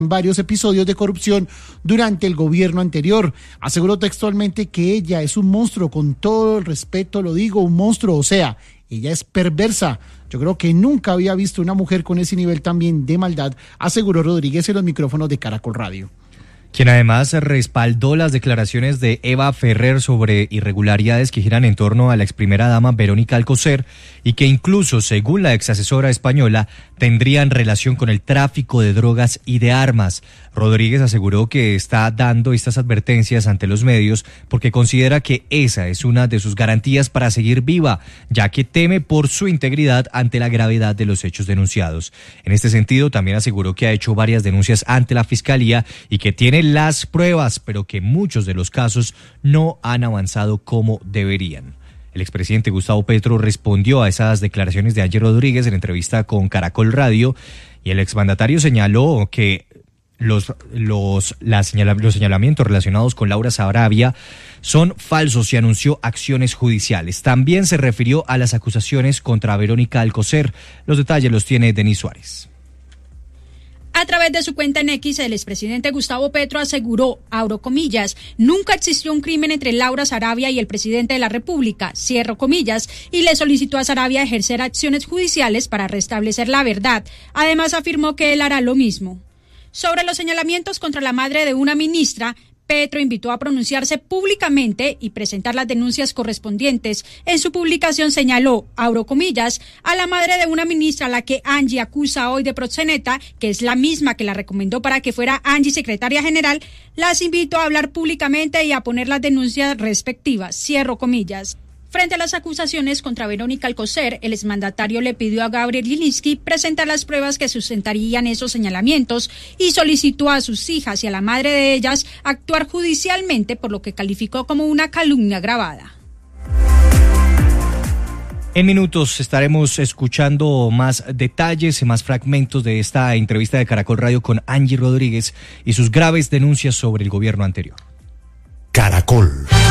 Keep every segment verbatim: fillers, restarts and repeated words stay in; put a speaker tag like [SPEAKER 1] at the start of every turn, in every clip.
[SPEAKER 1] varios episodios de corrupción durante el gobierno anterior. Aseguró textualmente que ella es un monstruo, con todo el respeto lo digo, un monstruo, o sea, ella es perversa. Yo creo que nunca había visto una mujer con ese nivel también de maldad, aseguró Rodríguez en los micrófonos de Caracol Radio.
[SPEAKER 2] Quien además respaldó las declaraciones de Eva Ferrer sobre irregularidades que giran en torno a la ex primera dama Verónica Alcocer y que incluso, según la ex asesora española, tendrían relación con el tráfico de drogas y de armas. Rodríguez aseguró que está dando estas advertencias ante los medios porque considera que esa es una de sus garantías para seguir viva, ya que teme por su integridad ante la gravedad de los hechos denunciados. En este sentido, también aseguró que ha hecho varias denuncias ante la Fiscalía y que tiene las pruebas, pero que muchos de los casos no han avanzado como deberían. El expresidente Gustavo Petro respondió a esas declaraciones de Angie Rodríguez en entrevista con Caracol Radio y el exmandatario señaló que los, los, la señala, los señalamientos relacionados con Laura Sarabia son falsos y anunció acciones judiciales. También se refirió a las acusaciones contra Verónica Alcocer. Los detalles los tiene Denis Suárez.
[SPEAKER 3] A través de su cuenta en X, el expresidente Gustavo Petro aseguró, abro comillas, nunca existió un crimen entre Laura Sarabia y el presidente de la República, cierro comillas, y le solicitó a Sarabia ejercer acciones judiciales para restablecer la verdad. Además, afirmó que él hará lo mismo. Sobre los señalamientos contra la madre de una ministra, Petro invitó a pronunciarse públicamente y presentar las denuncias correspondientes. En su publicación señaló, abro comillas, a la madre de una ministra a la que Angie acusa hoy de proxeneta, que es la misma que la recomendó para que fuera Angie secretaria general, las invito a hablar públicamente y a poner las denuncias respectivas, cierro comillas. Frente a las acusaciones contra Verónica Alcocer, el exmandatario le pidió a Gabriel Gilinski presentar las pruebas que sustentarían esos señalamientos y solicitó a sus hijas y a la madre de ellas actuar judicialmente por lo que calificó como una calumnia grabada.
[SPEAKER 2] En minutos estaremos escuchando más detalles y más fragmentos de esta entrevista de Caracol Radio con Angie Rodríguez y sus graves denuncias sobre el gobierno anterior.
[SPEAKER 4] Caracol.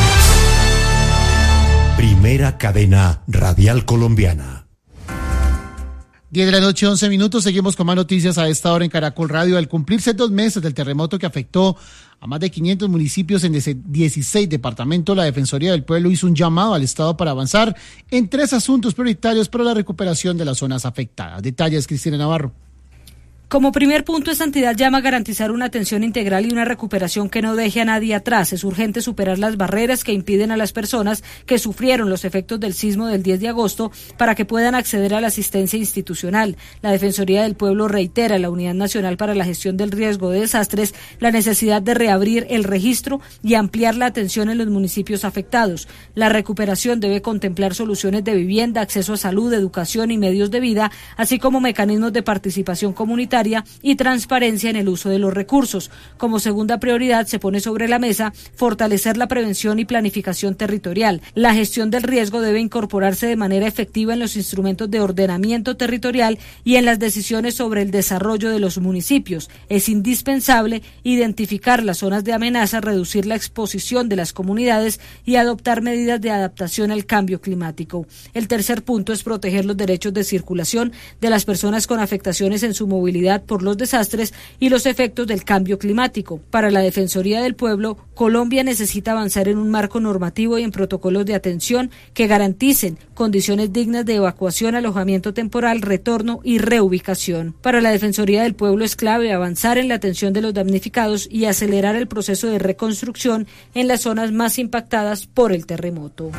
[SPEAKER 4] Primera cadena radial colombiana.
[SPEAKER 1] diez de la noche, once minutos. Seguimos con más noticias a esta hora en Caracol Radio. Al cumplirse dos meses del terremoto que afectó a más de quinientos municipios en dieciséis departamentos, la Defensoría del Pueblo hizo un llamado al Estado para avanzar en tres asuntos prioritarios para la recuperación de las zonas afectadas. Detalles, Cristina Navarro.
[SPEAKER 5] Como primer punto, esta entidad llama a garantizar una atención integral y una recuperación que no deje a nadie atrás. Es urgente superar las barreras que impiden a las personas que sufrieron los efectos del sismo del diez de agosto para que puedan acceder a la asistencia institucional. La Defensoría del Pueblo reitera a la Unidad Nacional para la Gestión del Riesgo de Desastres la necesidad de reabrir el registro y ampliar la atención en los municipios afectados. La recuperación debe contemplar soluciones de vivienda, acceso a salud, educación y medios de vida, así como mecanismos de participación comunitaria y transparencia en el uso de los recursos. Como segunda prioridad se pone sobre la mesa fortalecer la prevención y planificación territorial. La gestión del riesgo debe incorporarse de manera efectiva en los instrumentos de ordenamiento territorial y en las decisiones sobre el desarrollo de los municipios. Es indispensable identificar las zonas de amenaza, reducir la exposición de las comunidades y adoptar medidas de adaptación al cambio climático. El tercer punto es proteger los derechos de circulación de las personas con afectaciones en su movilidad por los desastres y los efectos del cambio climático. Para la Defensoría del Pueblo, Colombia necesita avanzar en un marco normativo y en protocolos de atención que garanticen condiciones dignas de evacuación, alojamiento temporal, retorno y reubicación. Para la Defensoría del Pueblo es clave avanzar en la atención de los damnificados y acelerar el proceso de reconstrucción en las zonas más impactadas por el terremoto.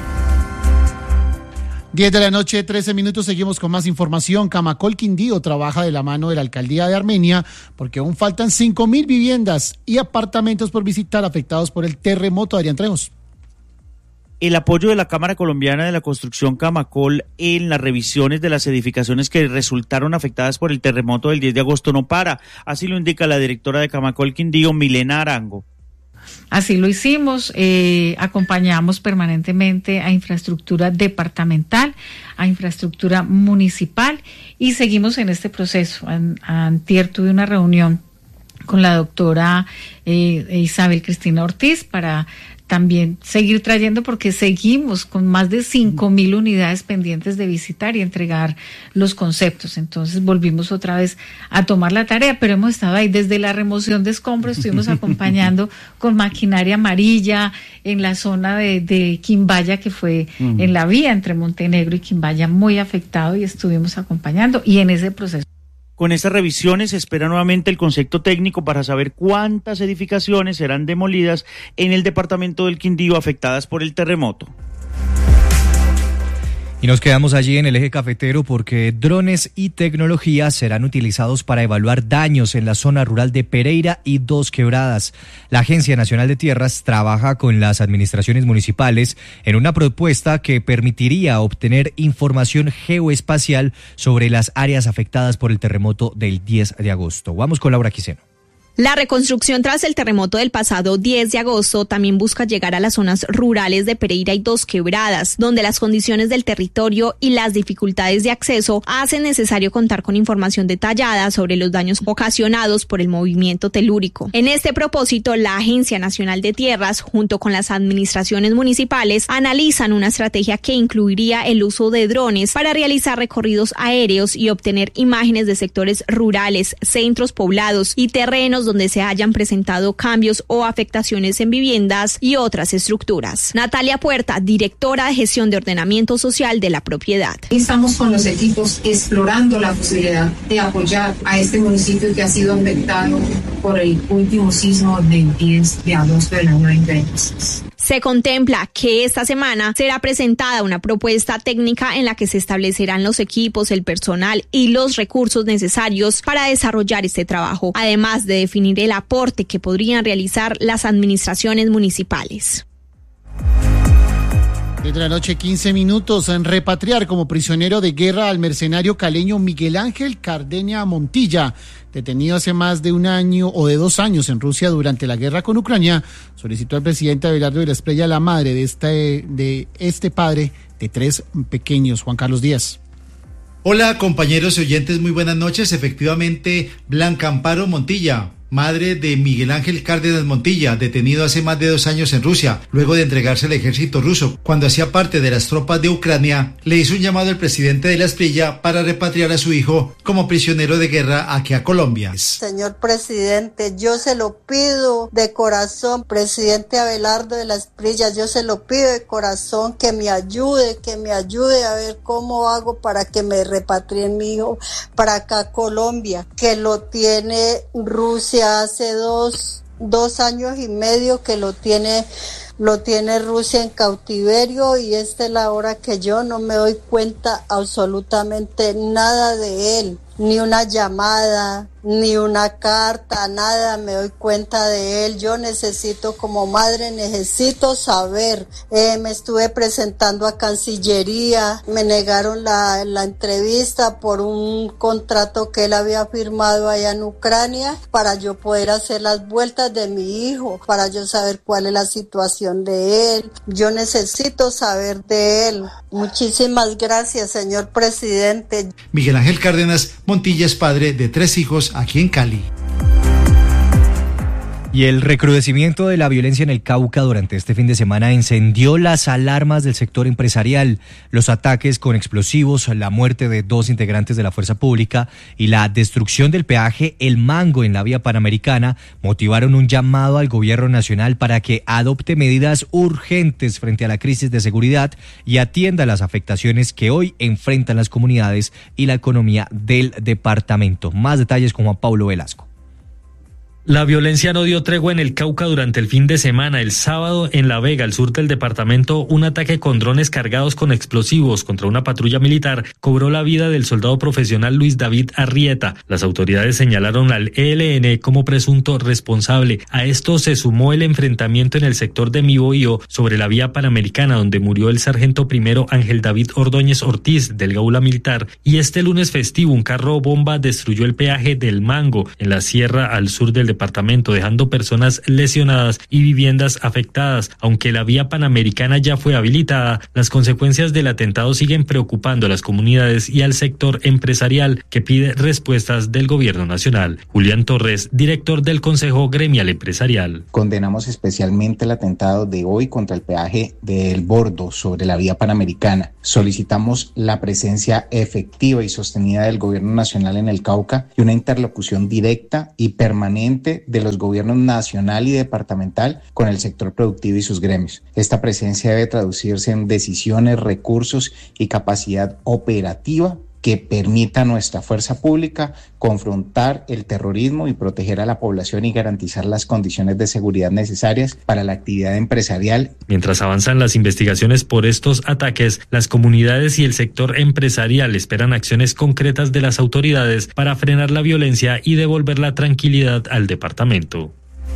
[SPEAKER 1] diez de la noche, trece minutos, seguimos con más información. Camacol Quindío trabaja de la mano de la Alcaldía de Armenia porque aún faltan cinco mil viviendas y apartamentos por visitar afectados por el terremoto. Adrián Trejos.
[SPEAKER 6] El apoyo de la Cámara Colombiana de la Construcción Camacol en las revisiones de las edificaciones que resultaron afectadas por el terremoto del diez de agosto no para. Así lo indica la directora de Camacol Quindío, Milena Arango.
[SPEAKER 7] Así lo hicimos, eh, acompañamos permanentemente a infraestructura departamental, a infraestructura municipal y seguimos en este proceso. Antier tuve una reunión con la doctora eh, Isabel Cristina Ortiz para también seguir trayendo, porque seguimos con más de cinco mil unidades pendientes de visitar y entregar los conceptos. Entonces volvimos otra vez a tomar la tarea, pero hemos estado ahí desde la remoción de escombros, estuvimos acompañando con maquinaria amarilla en la zona de, de Quimbaya, que fue uh-huh. en la vía entre Montenegro y Quimbaya, muy afectado, y estuvimos acompañando y en ese proceso.
[SPEAKER 6] Con estas revisiones se espera nuevamente el concepto técnico para saber cuántas edificaciones serán demolidas en el departamento del Quindío afectadas por el terremoto.
[SPEAKER 2] Y nos quedamos allí en el eje cafetero porque drones y tecnología serán utilizados para evaluar daños en la zona rural de Pereira y Dos Quebradas. La Agencia Nacional de Tierras trabaja con las administraciones municipales en una propuesta que permitiría obtener información geoespacial sobre las áreas afectadas por el terremoto del diez de agosto. Vamos con Laura Quiseno.
[SPEAKER 8] La reconstrucción tras el terremoto del pasado diez de agosto también busca llegar a las zonas rurales de Pereira y Dos Quebradas, donde las condiciones del territorio y las dificultades de acceso hacen necesario contar con información detallada sobre los daños ocasionados por el movimiento telúrico. En este propósito, la Agencia Nacional de Tierras, junto con las administraciones municipales, analizan una estrategia que incluiría el uso de drones para realizar recorridos aéreos y obtener imágenes de sectores rurales, centros poblados y terrenos donde se hayan presentado cambios o afectaciones en viviendas y otras estructuras. Natalia Puerta, directora de gestión de ordenamiento social de la propiedad.
[SPEAKER 9] Estamos con los equipos explorando la posibilidad de apoyar a este municipio que ha sido afectado por el último sismo del diez de agosto del año veinte veintiséis.
[SPEAKER 8] Se contempla que esta semana será presentada una propuesta técnica en la que se establecerán los equipos, el personal y los recursos necesarios para desarrollar este trabajo, además de definir el aporte que podrían realizar las administraciones municipales.
[SPEAKER 1] Desde la noche, quince minutos, en repatriar como prisionero de guerra al mercenario caleño Miguel Ángel Cardeña Montilla, detenido hace más de un año o de dos años en Rusia durante la guerra con Ucrania. Solicitó al presidente Abelardo de la Espriella, la madre de este, de este padre de tres pequeños. Juan Carlos Díaz.
[SPEAKER 10] Hola compañeros y oyentes, muy buenas noches. Efectivamente, Blanca Amparo Montilla, madre de Miguel Ángel Cárdenas Montilla, detenido hace más de dos años en Rusia, luego de entregarse al ejército ruso. Cuando hacía parte de las tropas de Ucrania, le hizo un llamado al presidente de la Espriella para repatriar a su hijo como prisionero de guerra aquí a Colombia.
[SPEAKER 11] Señor presidente, yo se lo pido de corazón, presidente Abelardo de la Espriella, yo se lo pido de corazón que me ayude, que me ayude a ver cómo hago para que me repatrien mi hijo para acá a Colombia, que lo tiene Rusia hace dos, dos años y medio que lo tiene, lo tiene Rusia en cautiverio, y esta es la hora que yo no me doy cuenta absolutamente nada de él, ni una llamada, ni una carta, nada me doy cuenta de él. Yo necesito, como madre, necesito saber. Eh, me estuve presentando a Cancillería, me negaron la, la entrevista por un contrato que él había firmado allá en Ucrania para yo poder hacer las vueltas de mi hijo, para yo saber cuál es la situación de él. Yo necesito saber de él. Muchísimas gracias, señor presidente.
[SPEAKER 10] Miguel Ángel Cárdenas Montilla es padre de tres hijos aquí en Cali.
[SPEAKER 2] Y el recrudecimiento de la violencia en el Cauca durante este fin de semana encendió las alarmas del sector empresarial. Los ataques con explosivos, la muerte de dos integrantes de la fuerza pública y la destrucción del peaje El Mango en la vía panamericana motivaron un llamado al gobierno nacional para que adopte medidas urgentes frente a la crisis de seguridad y atienda las afectaciones que hoy enfrentan las comunidades y la economía del departamento. Más detalles con Juan Pablo Velasco.
[SPEAKER 12] La violencia no dio tregua en el Cauca durante el fin de semana. El sábado, en La Vega, al sur del departamento, un ataque con drones cargados con explosivos contra una patrulla militar cobró la vida del soldado profesional Luis David Arrieta. Las autoridades señalaron al E L N como presunto responsable. A esto se sumó el enfrentamiento en el sector de Miboío sobre la vía panamericana, donde murió el sargento primero Ángel David Ordóñez Ortiz del Gaula Militar. Y este lunes festivo, un carro bomba destruyó el peaje del Mango en la sierra al sur del departamento, dejando personas lesionadas y viviendas afectadas. Aunque la vía panamericana ya fue habilitada, las consecuencias del atentado siguen preocupando a las comunidades y al sector empresarial, que pide respuestas del gobierno nacional. Julián Torres, director del Consejo Gremial Empresarial.
[SPEAKER 13] Condenamos especialmente el atentado de hoy contra el peaje de El Bordo sobre la vía panamericana. Solicitamos la presencia efectiva y sostenida del gobierno nacional en el Cauca y una interlocución directa y permanente de los gobiernos nacional y departamental con el sector productivo y sus gremios. Esta presencia debe traducirse en decisiones, recursos y capacidad operativa que permita a nuestra fuerza pública confrontar el terrorismo y proteger a la población y garantizar las condiciones de seguridad necesarias para la actividad empresarial.
[SPEAKER 12] Mientras avanzan las investigaciones por estos ataques, las comunidades y el sector empresarial esperan acciones concretas de las autoridades para frenar la violencia y devolver la tranquilidad al departamento.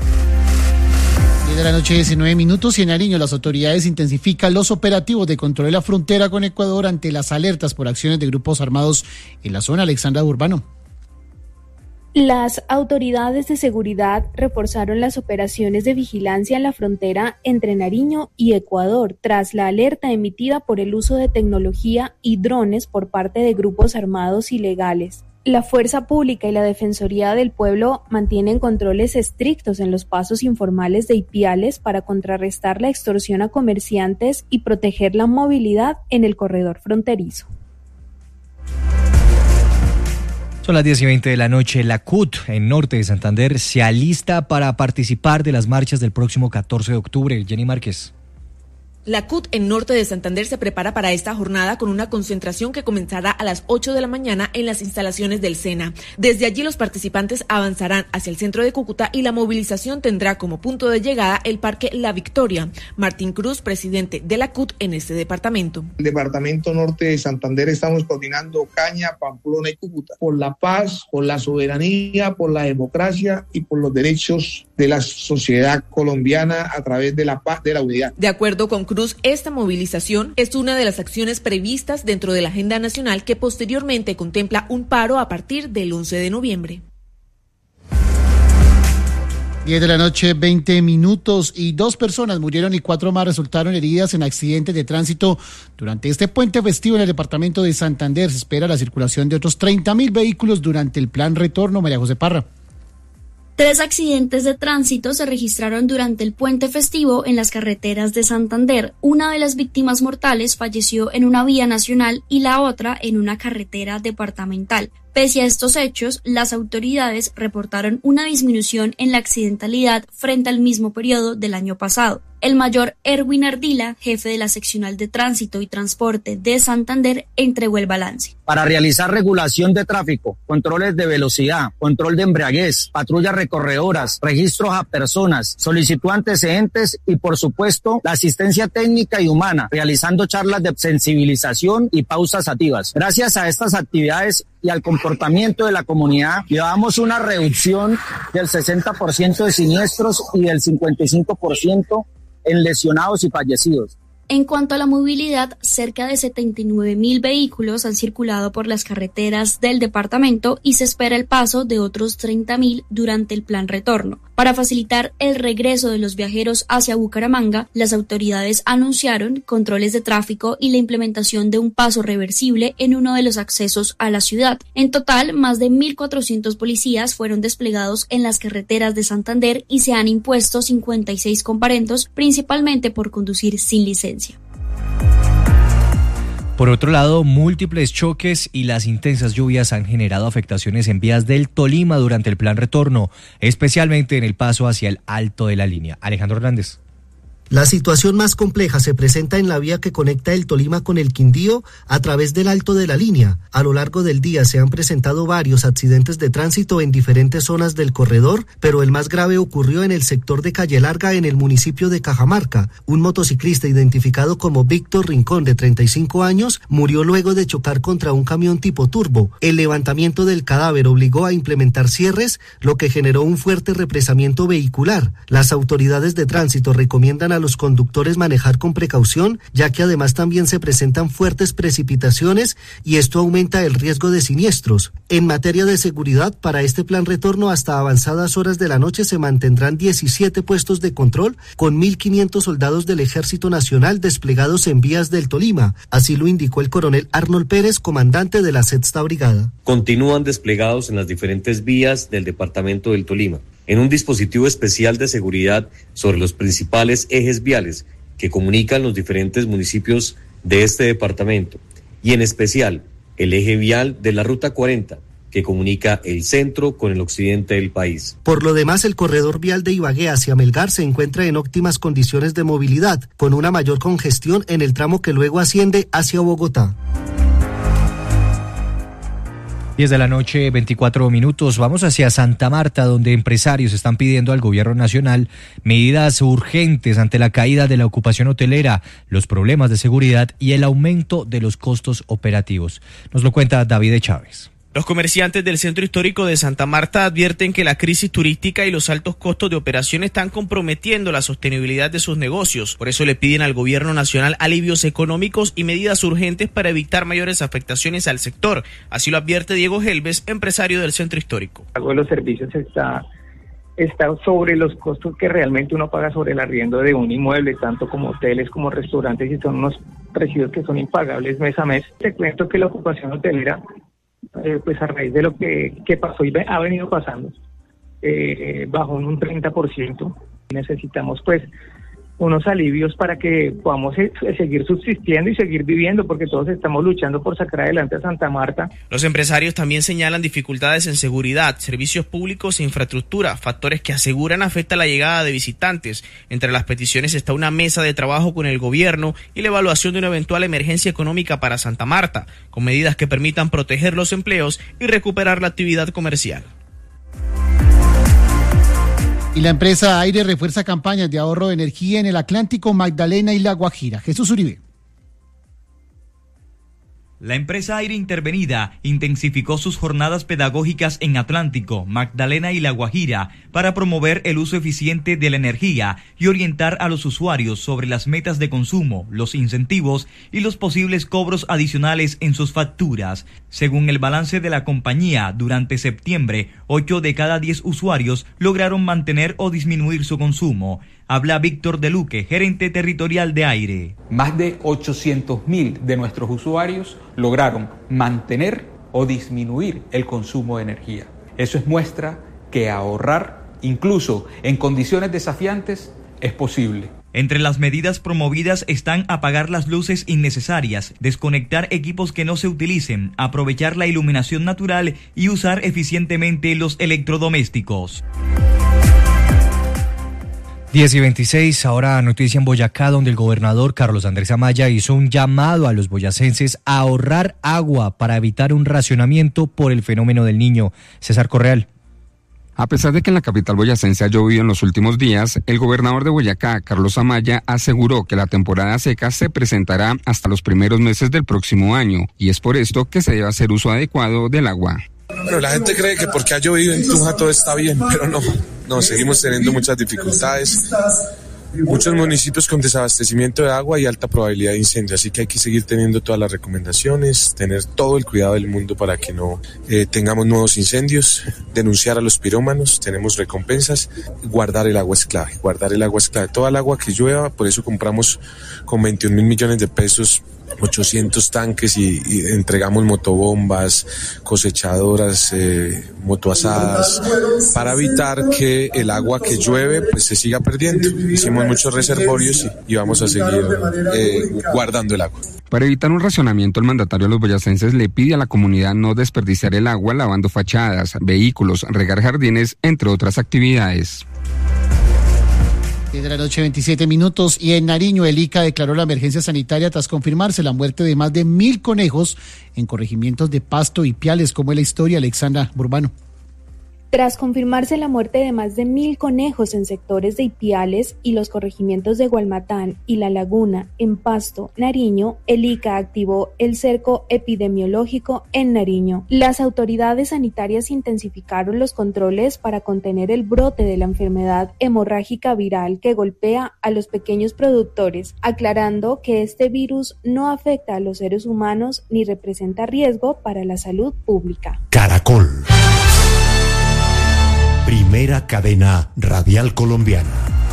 [SPEAKER 1] De la noche, diecinueve minutos, y en Nariño las autoridades intensifican los operativos de control de la frontera con Ecuador ante las alertas por acciones de grupos armados en la zona. Alexandra Urbano.
[SPEAKER 14] Las autoridades de seguridad reforzaron las operaciones de vigilancia en la frontera entre Nariño y Ecuador tras la alerta emitida por el uso de tecnología y drones por parte de grupos armados ilegales. La Fuerza Pública y la Defensoría del Pueblo mantienen controles estrictos en los pasos informales de Ipiales para contrarrestar la extorsión a comerciantes y proteger la movilidad en el corredor fronterizo.
[SPEAKER 2] Son las diez y veinte de la noche. La C U T en Norte de Santander se alista para participar de las marchas del próximo catorce de octubre. Jenny Márquez.
[SPEAKER 15] La C U T en Norte de Santander se prepara para esta jornada con una concentración que comenzará a las ocho de la mañana en las instalaciones del SENA. Desde allí los participantes avanzarán hacia el centro de Cúcuta y la movilización tendrá como punto de llegada el Parque La Victoria. Martín Cruz, presidente de la C U T en este departamento.
[SPEAKER 16] El departamento Norte de Santander estamos coordinando Caña, Pamplona y Cúcuta por la paz, por la soberanía, por la democracia y por los derechos de la sociedad colombiana a través de la paz, de la unidad.
[SPEAKER 15] De acuerdo con Cruz, esta movilización es una de las acciones previstas dentro de la agenda nacional que posteriormente contempla un paro a partir del once de noviembre.
[SPEAKER 1] diez de la noche, veinte minutos, y dos personas murieron y cuatro más resultaron heridas en accidentes de tránsito durante este puente festivo en el departamento de Santander. Se espera la circulación de otros treinta mil vehículos durante el plan retorno. María José Parra.
[SPEAKER 17] Tres accidentes de tránsito se registraron durante el puente festivo en las carreteras de Santander. Una de las víctimas mortales falleció en una vía nacional y la otra en una carretera departamental. Pese a estos hechos, las autoridades reportaron una disminución en la accidentalidad frente al mismo periodo del año pasado. El mayor Erwin Ardila, jefe de la seccional de tránsito y transporte de Santander, entregó el balance.
[SPEAKER 18] Para realizar regulación de tráfico, controles de velocidad, control de embriaguez, patrullas recorredoras, registros a personas, solicitud antecedentes y, por supuesto, la asistencia técnica y humana, realizando charlas de sensibilización y pausas activas. Gracias a estas actividades y al comportamiento de la comunidad, llevamos una reducción del sesenta por ciento de siniestros y del cincuenta y cinco por ciento en lesionados y fallecidos.
[SPEAKER 17] En cuanto a la movilidad, cerca de setenta y nueve mil vehículos han circulado por las carreteras del departamento y se espera el paso de otros treinta mil durante el plan retorno. Para facilitar el regreso de los viajeros hacia Bucaramanga, las autoridades anunciaron controles de tráfico y la implementación de un paso reversible en uno de los accesos a la ciudad. En total, más de mil cuatrocientos policías fueron desplegados en las carreteras de Santander y se han impuesto cincuenta y seis comparendos, principalmente por conducir sin licencia.
[SPEAKER 2] Por otro lado, múltiples choques y las intensas lluvias han generado afectaciones en vías del Tolima durante el plan retorno, especialmente en el paso hacia el Alto de la Línea. Alejandro Hernández.
[SPEAKER 19] La situación más compleja se presenta en la vía que conecta el Tolima con el Quindío a través del Alto de la Línea. A lo largo del día se han presentado varios accidentes de tránsito en diferentes zonas del corredor, pero el más grave ocurrió en el sector de Calle Larga en el municipio de Cajamarca. Un motociclista identificado como Víctor Rincón, de treinta y cinco años, murió luego de chocar contra un camión tipo turbo. El levantamiento del cadáver obligó a implementar cierres, lo que generó un fuerte represamiento vehicular. Las autoridades de tránsito recomiendan a los conductores manejar con precaución, ya que además también se presentan fuertes precipitaciones y esto aumenta el riesgo de siniestros. En materia de seguridad, para este plan retorno hasta avanzadas horas de la noche se mantendrán diecisiete puestos de control con mil quinientos soldados del Ejército Nacional desplegados en vías del Tolima. Así lo indicó el coronel Arnold Pérez, comandante de la Sexta Brigada.
[SPEAKER 20] Continúan desplegados en las diferentes vías del departamento del Tolima, en un dispositivo especial de seguridad sobre los principales ejes viales que comunican los diferentes municipios de este departamento, y en especial el eje vial de la Ruta cuarenta, que comunica el centro con el occidente del país.
[SPEAKER 19] Por lo demás, el corredor vial de Ibagué hacia Melgar se encuentra en óptimas condiciones de movilidad, con una mayor congestión en el tramo que luego asciende hacia Bogotá.
[SPEAKER 2] diez de la noche, veinticuatro minutos. Vamos hacia Santa Marta, donde empresarios están pidiendo al gobierno nacional medidas urgentes ante la caída de la ocupación hotelera, los problemas de seguridad y el aumento de los costos operativos. Nos lo cuenta David Chávez.
[SPEAKER 21] Los comerciantes del centro histórico de Santa Marta advierten que la crisis turística y los altos costos de operación están comprometiendo la sostenibilidad de sus negocios. Por eso le piden al gobierno nacional alivios económicos y medidas urgentes para evitar mayores afectaciones al sector. Así lo advierte Diego Helves, empresario del centro histórico.
[SPEAKER 22] El pago de los servicios está, está sobre los costos que realmente uno paga sobre el arriendo de un inmueble, tanto como hoteles como restaurantes, y son unos precios que son impagables mes a mes. Te cuento que la ocupación hotelera, Eh, pues a raíz de lo que, que pasó y ha venido pasando, eh, bajó en un treinta por ciento. Necesitamos pues unos alivios para que podamos eh, seguir subsistiendo y seguir viviendo, porque todos estamos luchando por sacar adelante a Santa Marta.
[SPEAKER 21] Los empresarios también señalan dificultades en seguridad, servicios públicos e infraestructura, factores que aseguran afecta la llegada de visitantes. Entre las peticiones está una mesa de trabajo con el gobierno y la evaluación de una eventual emergencia económica para Santa Marta, con medidas que permitan proteger los empleos y recuperar la actividad comercial.
[SPEAKER 1] Y la empresa Aire refuerza campañas de ahorro de energía en el Atlántico, Magdalena y La Guajira. Jesús Uribe.
[SPEAKER 23] La empresa Aire Intervenida intensificó sus jornadas pedagógicas en Atlántico, Magdalena y La Guajira para promover el uso eficiente de la energía y orientar a los usuarios sobre las metas de consumo, los incentivos y los posibles cobros adicionales en sus facturas. Según el balance de la compañía, durante septiembre, ocho de cada diez usuarios lograron mantener o disminuir su consumo. Habla Víctor De Luque, gerente territorial de Aire.
[SPEAKER 24] Más de ochocientos mil de nuestros usuarios lograron mantener o disminuir el consumo de energía. Eso es muestra que ahorrar, incluso en condiciones desafiantes, es posible.
[SPEAKER 23] Entre las medidas promovidas están apagar las luces innecesarias, desconectar equipos que no se utilicen, aprovechar la iluminación natural y usar eficientemente los electrodomésticos.
[SPEAKER 2] diez y veintiséis, ahora noticia en Boyacá, donde el gobernador Carlos Andrés Amaya hizo un llamado a los boyacenses a ahorrar agua para evitar un racionamiento por el fenómeno del Niño. César Correal.
[SPEAKER 25] A pesar de que en la capital boyacense ha llovido en los últimos días, el gobernador de Boyacá, Carlos Amaya, aseguró que la temporada seca se presentará hasta los primeros meses del próximo año, y es por esto que se debe hacer uso adecuado del agua.
[SPEAKER 26] Bueno, la gente cree que porque ha llovido en Tunja todo está bien, pero no, no, seguimos teniendo muchas dificultades. Muchos municipios con desabastecimiento de agua y alta probabilidad de incendio, así que hay que seguir teniendo todas las recomendaciones, tener todo el cuidado del mundo para que no eh, tengamos nuevos incendios, denunciar a los pirómanos, tenemos recompensas, guardar el agua es clave, guardar el agua es clave, toda el agua que llueva, por eso compramos con veintiún mil millones de pesos ochocientos tanques y, y entregamos motobombas, cosechadoras, eh, motoasadas, para evitar que el agua que llueve pues se siga perdiendo. Hicimos muchos reservorios y, y vamos a seguir eh, guardando el agua.
[SPEAKER 25] Para evitar un racionamiento, el mandatario a los boyacenses le pide a la comunidad no desperdiciar el agua lavando fachadas, vehículos, regar jardines, entre otras actividades.
[SPEAKER 1] De la noche, veintisiete minutos, y en Nariño el I C A declaró la emergencia sanitaria tras confirmarse la muerte de más de mil conejos en corregimientos de Pasto y Piales. ¿Cómo es la historia, Alexandra Burbano?
[SPEAKER 14] Tras confirmarse la muerte de más de mil conejos en sectores de Ipiales y los corregimientos de Gualmatán y La Laguna, en Pasto, Nariño, el I C A activó el cerco epidemiológico en Nariño. Las autoridades sanitarias intensificaron los controles para contener el brote de la enfermedad hemorrágica viral que golpea a los pequeños productores, aclarando que este virus no afecta a los seres humanos ni representa riesgo para la salud pública.
[SPEAKER 3] Caracol. Primera cadena radial colombiana.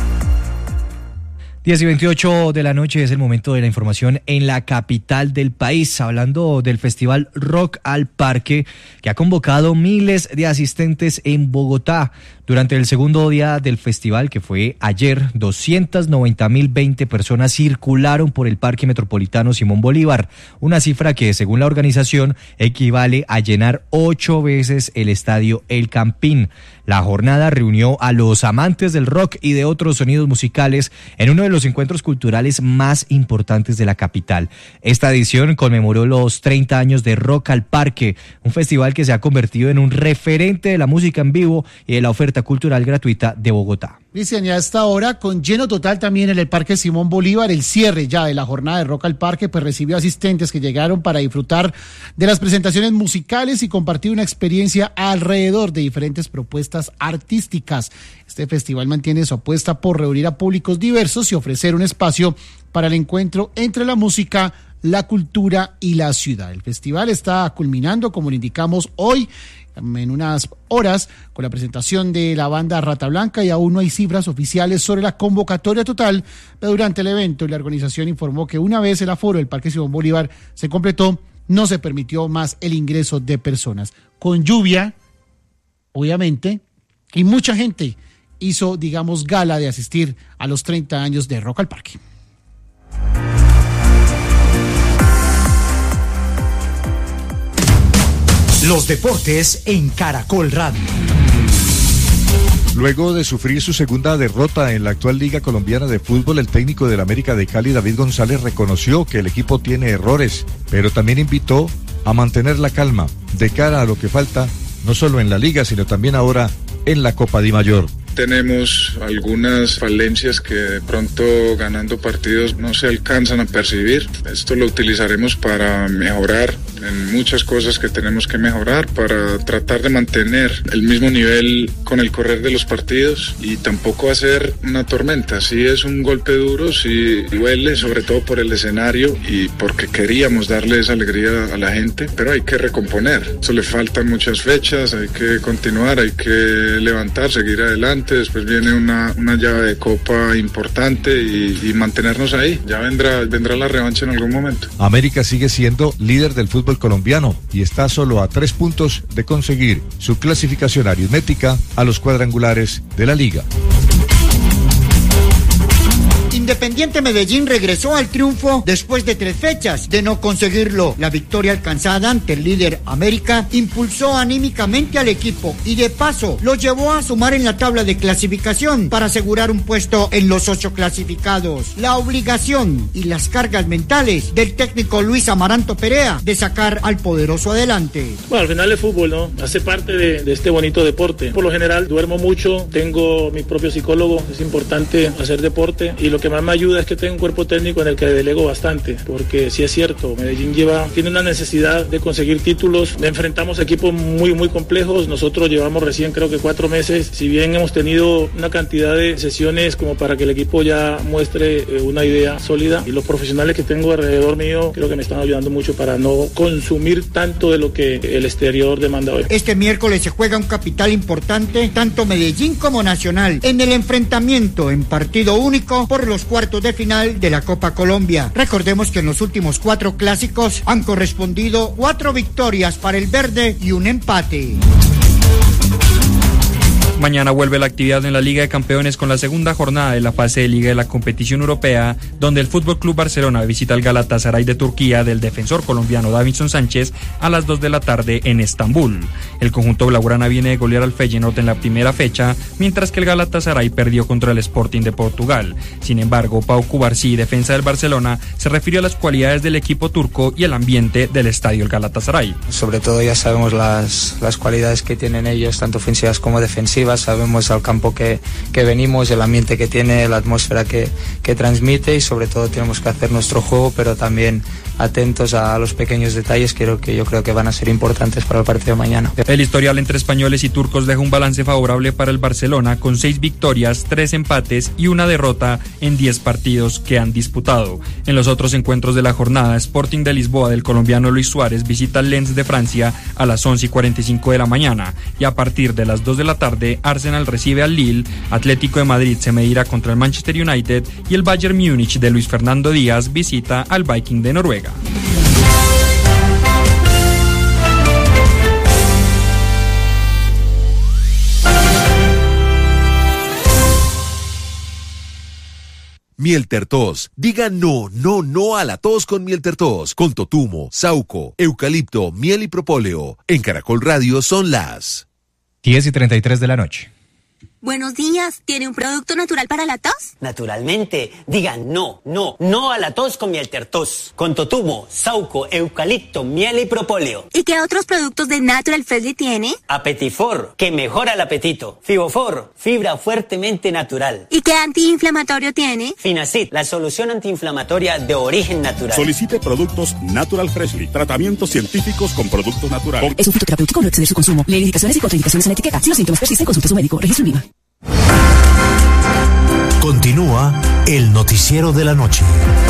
[SPEAKER 2] diez y veintiocho de la noche es el momento de la información en la capital del país, hablando del festival Rock al Parque, que ha convocado miles de asistentes en Bogotá. Durante el segundo día del festival, que fue ayer, doscientas noventa mil veinte personas circularon por el Parque Metropolitano Simón Bolívar, una cifra que, según la organización, equivale a llenar ocho veces el estadio El Campín. La jornada reunió a los amantes del rock y de otros sonidos musicales en uno de los encuentros culturales más importantes de la capital. Esta edición conmemoró los treinta años de Rock al Parque, un festival que se ha convertido en un referente de la música en vivo y de la oferta cultural gratuita de Bogotá.
[SPEAKER 1] Cristian, ya hasta ahora, con lleno total también en el Parque Simón Bolívar, el cierre ya de la jornada de Rock al Parque, pues recibió asistentes que llegaron para disfrutar de las presentaciones musicales y compartir una experiencia alrededor de diferentes propuestas artísticas. Este festival mantiene su apuesta por reunir a públicos diversos y ofrecer un espacio para el encuentro entre la música, la cultura y la ciudad. El festival está culminando, como le indicamos hoy, en unas horas, con la presentación de la banda Rata Blanca, y aún no hay cifras oficiales sobre la convocatoria total, pero durante el evento la organización informó que una vez el aforo del Parque Simón Bolívar se completó, no se permitió más el ingreso de personas. Con lluvia, obviamente, y mucha gente hizo, digamos, gala de asistir a los treinta años de Rock al Parque.
[SPEAKER 3] Los deportes en Caracol Radio.
[SPEAKER 4] Luego de sufrir su segunda derrota en la actual Liga Colombiana de Fútbol, el técnico del América de Cali, David González, reconoció que el equipo tiene errores, pero también invitó a mantener la calma de cara a lo que falta, no solo en la Liga, sino también ahora en la Copa Di Mayor.
[SPEAKER 5] Tenemos algunas falencias que de pronto ganando partidos no se alcanzan a percibir. Esto lo utilizaremos para mejorar en muchas cosas que tenemos que mejorar, para tratar de mantener el mismo nivel con el correr de los partidos y tampoco hacer una tormenta. Sí es un golpe duro, sí duele, sobre todo por el escenario y porque queríamos darle esa alegría a la gente, pero hay que recomponer. Esto le faltan muchas fechas, hay que continuar, hay que levantar, seguir adelante. Después viene una, una llave de copa importante y, y mantenernos ahí. Ya vendrá, vendrá la revancha en algún momento.
[SPEAKER 4] América sigue siendo líder del fútbol colombiano y está solo a tres puntos de conseguir su clasificación aritmética a los cuadrangulares de la Liga.
[SPEAKER 6] Independiente Medellín regresó al triunfo después de tres fechas de no conseguirlo. La victoria alcanzada ante el líder América impulsó anímicamente al equipo y de paso lo llevó a sumar en la tabla de clasificación para asegurar un puesto en los ocho clasificados. La obligación y las cargas mentales del técnico Luis Amaranto Perea de sacar al poderoso adelante.
[SPEAKER 7] Bueno, al final el fútbol, ¿no? Hace parte de, de este bonito deporte. Por lo general duermo mucho, tengo mi propio psicólogo, es importante hacer deporte y lo que más me ayuda es que tengo un cuerpo técnico en el que delego bastante, porque sí es cierto, Medellín lleva, tiene una necesidad de conseguir títulos, enfrentamos equipos muy muy complejos, nosotros llevamos recién creo que cuatro meses, si bien hemos tenido una cantidad de sesiones como para que el equipo ya muestre eh, una idea sólida, y los profesionales que tengo alrededor mío creo que me están ayudando mucho para no consumir tanto de lo que el exterior demanda hoy.
[SPEAKER 6] Este miércoles se juega un capital importante, tanto Medellín como Nacional, en el enfrentamiento en partido único por los cuartos de final de la Copa Colombia. Recordemos que en los últimos cuatro clásicos han correspondido cuatro victorias para el verde y un empate.
[SPEAKER 24] Mañana vuelve la actividad en la Liga de Campeones con la segunda jornada de la fase de Liga de la competición europea, donde el Fútbol Club Barcelona visita al Galatasaray de Turquía del defensor colombiano Davinson Sánchez a las dos de la tarde en Estambul. El conjunto blaugrana viene de golear al Feyenoord en la primera fecha, mientras que el Galatasaray perdió contra el Sporting de Portugal. Sin embargo, Pau Cubarsí, defensa del Barcelona, se refirió a las cualidades del equipo turco y el ambiente del estadio El Galatasaray.
[SPEAKER 8] Sobre todo ya sabemos las, las cualidades que tienen ellos, tanto ofensivas como defensivas, sabemos al campo que, que venimos, el ambiente que tiene, la atmósfera que, que transmite, y sobre todo tenemos que hacer nuestro juego, pero también atentos a los pequeños detalles que, que yo creo que van a ser importantes para el partido de mañana.
[SPEAKER 24] El historial entre españoles y turcos deja un balance favorable para el Barcelona, con seis victorias, tres empates y una derrota en diez partidos que han disputado. En los otros encuentros de la jornada, Sporting de Lisboa del colombiano Luis Suárez visita al Lens de Francia a las once y cuarenta y cinco de la mañana, y a partir de las dos de la tarde Arsenal recibe al Lille, Atlético de Madrid se medirá contra el Manchester United y el Bayern Múnich de Luis Fernando Díaz visita al Viking de Noruega.
[SPEAKER 9] Miel Tertos. Diga no, no, no a la tos con Miel Tertos. Con totumo, sauco, eucalipto, miel y propóleo. En Caracol Radio son las
[SPEAKER 2] diez y treinta y tres de la noche.
[SPEAKER 10] Buenos días, ¿tiene un producto natural para la tos?
[SPEAKER 11] Naturalmente, diga no, no, no a la tos con Miel Tertos. Con totumo, sauco, eucalipto, miel y propóleo.
[SPEAKER 10] ¿Y qué otros productos de Natural Freshly tiene?
[SPEAKER 11] Apetifor, que mejora el apetito. Fibofor, fibra fuertemente natural.
[SPEAKER 10] ¿Y qué antiinflamatorio tiene?
[SPEAKER 11] Finacid, la solución antiinflamatoria de origen natural.
[SPEAKER 12] Solicite productos Natural Freshly, tratamientos científicos con productos naturales.
[SPEAKER 13] Es un fitoterapéutico, no exceder su consumo. Lee indicaciones y contraindicaciones en la etiqueta. Si los síntomas persisten, consulte a su médico. Registro IVA.
[SPEAKER 3] Continúa el noticiero de la noche.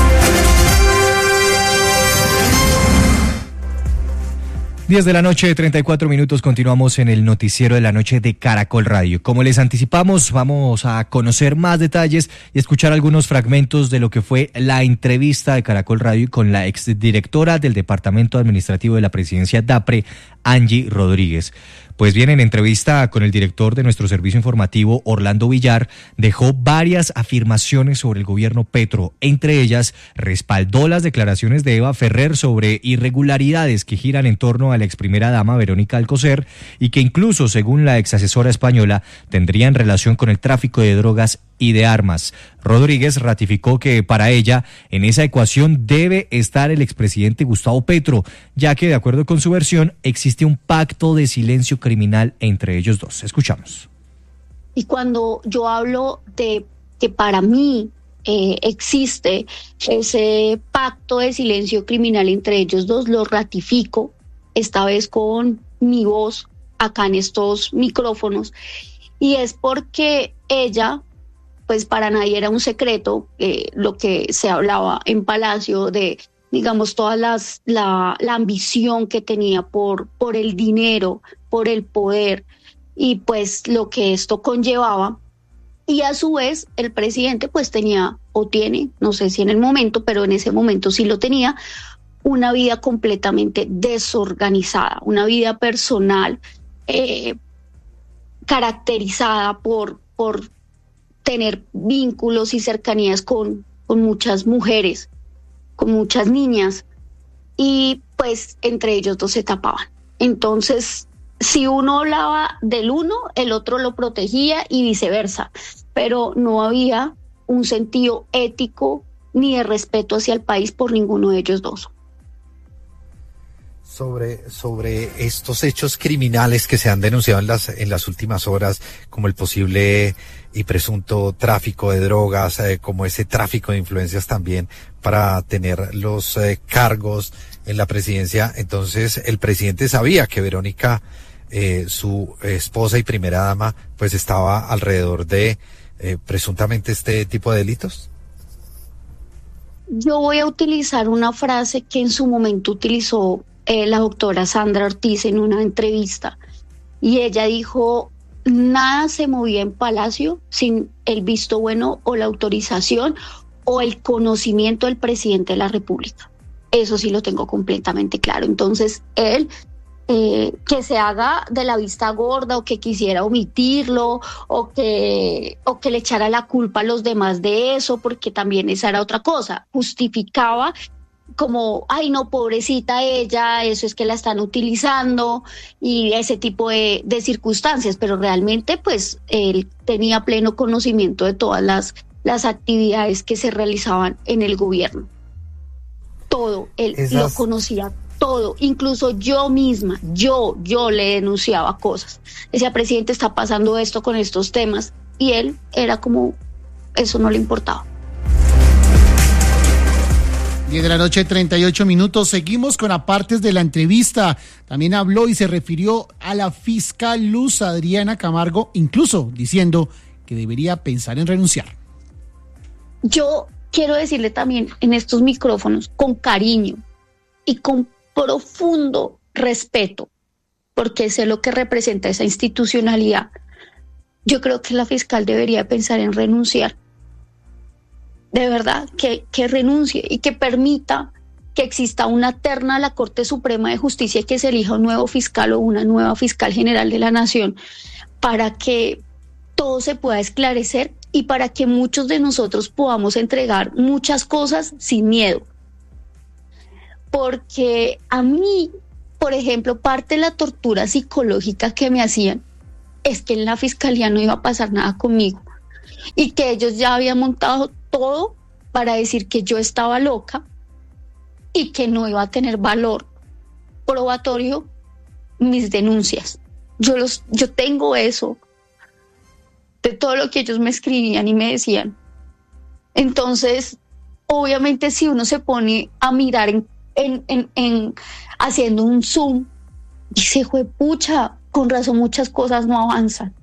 [SPEAKER 2] diez de la noche, treinta y cuatro minutos, continuamos en el noticiero de la noche de Caracol Radio. Como les anticipamos, vamos a conocer más detalles y escuchar algunos fragmentos de lo que fue la entrevista de Caracol Radio con la exdirectora del Departamento Administrativo de la Presidencia DAPRE, Angie Rodríguez. Pues bien, en entrevista con el director de nuestro servicio informativo, Orlando Villar, dejó varias afirmaciones sobre el gobierno Petro. Entre ellas, respaldó las declaraciones de Eva Ferrer sobre irregularidades que giran en torno a la ex primera dama Verónica Alcocer y que incluso, según la ex asesora española, tendrían relación con el tráfico de drogas y de armas. Rodríguez ratificó que para ella, en esa ecuación debe estar el expresidente Gustavo Petro, ya que, de acuerdo con su versión, existe un pacto de silencio criminal entre ellos dos. Escuchamos.
[SPEAKER 27] Y cuando yo hablo de que para mí eh, existe ese pacto de silencio criminal entre ellos dos, lo ratifico, esta vez con mi voz acá en estos micrófonos, y es porque ella, pues para nadie era un secreto eh, lo que se hablaba en Palacio de, digamos, toda las, la, la ambición que tenía por, por el dinero, por el poder y pues lo que esto conllevaba. Y a su vez el presidente pues tenía o tiene, no sé si en el momento, pero en ese momento sí lo tenía, una vida completamente desorganizada, una vida personal eh, caracterizada por, por tener vínculos y cercanías con, con muchas mujeres, con muchas niñas, y pues entre ellos dos se tapaban. Entonces, si uno hablaba del uno, el otro lo protegía y viceversa, pero no había un sentido ético ni de respeto hacia el país por ninguno de ellos dos.
[SPEAKER 28] Sobre, sobre estos hechos criminales que se han denunciado en las, en las últimas horas, como el posible y presunto tráfico de drogas, eh, como ese tráfico de influencias también para tener los eh, cargos en la presidencia. Entonces, el presidente sabía que Verónica, eh, su esposa y primera dama, pues estaba alrededor de eh, presuntamente este tipo de delitos.
[SPEAKER 27] Yo voy a utilizar una frase que en su momento utilizó Eh, la doctora Sandra Ortiz en una entrevista, y ella dijo: nada se movía en Palacio sin el visto bueno o la autorización o el conocimiento del presidente de la República. Eso sí lo tengo completamente claro. Entonces él eh, que se haga de la vista gorda o que quisiera omitirlo o que, o que le echara la culpa a los demás de eso, porque también esa era otra cosa, justificaba como, ay no, pobrecita ella, eso es que la están utilizando y ese tipo de, de circunstancias, pero realmente pues él tenía pleno conocimiento de todas las, las actividades que se realizaban en el gobierno. Todo, él Esas... lo conocía todo, incluso yo misma, yo, yo le denunciaba cosas. Decía, presidente, está pasando esto con estos temas, y él era como, eso no le importaba.
[SPEAKER 1] diez de la noche, treinta y ocho minutos. Seguimos con apartes de la entrevista. También habló y se refirió a la fiscal Luz Adriana Camargo, incluso diciendo que debería pensar en renunciar.
[SPEAKER 27] Yo quiero decirle también en estos micrófonos, con cariño y con profundo respeto, porque sé lo que representa esa institucionalidad, yo creo que la fiscal debería pensar en renunciar. De verdad, que, que renuncie y que permita que exista una terna a la Corte Suprema de Justicia y que se elija un nuevo fiscal o una nueva fiscal general de la Nación para que todo se pueda esclarecer y para que muchos de nosotros podamos entregar muchas cosas sin miedo. Porque a mí, por ejemplo, parte de la tortura psicológica que me hacían es que en la fiscalía no iba a pasar nada conmigo y que ellos ya habían montado todo para decir que yo estaba loca y que no iba a tener valor probatorio mis denuncias. Yo los, yo tengo eso de todo lo que ellos me escribían y me decían. Entonces, obviamente, si uno se pone a mirar en, en, en, en haciendo un zoom, dice, juepucha, con razón muchas cosas no avanzan.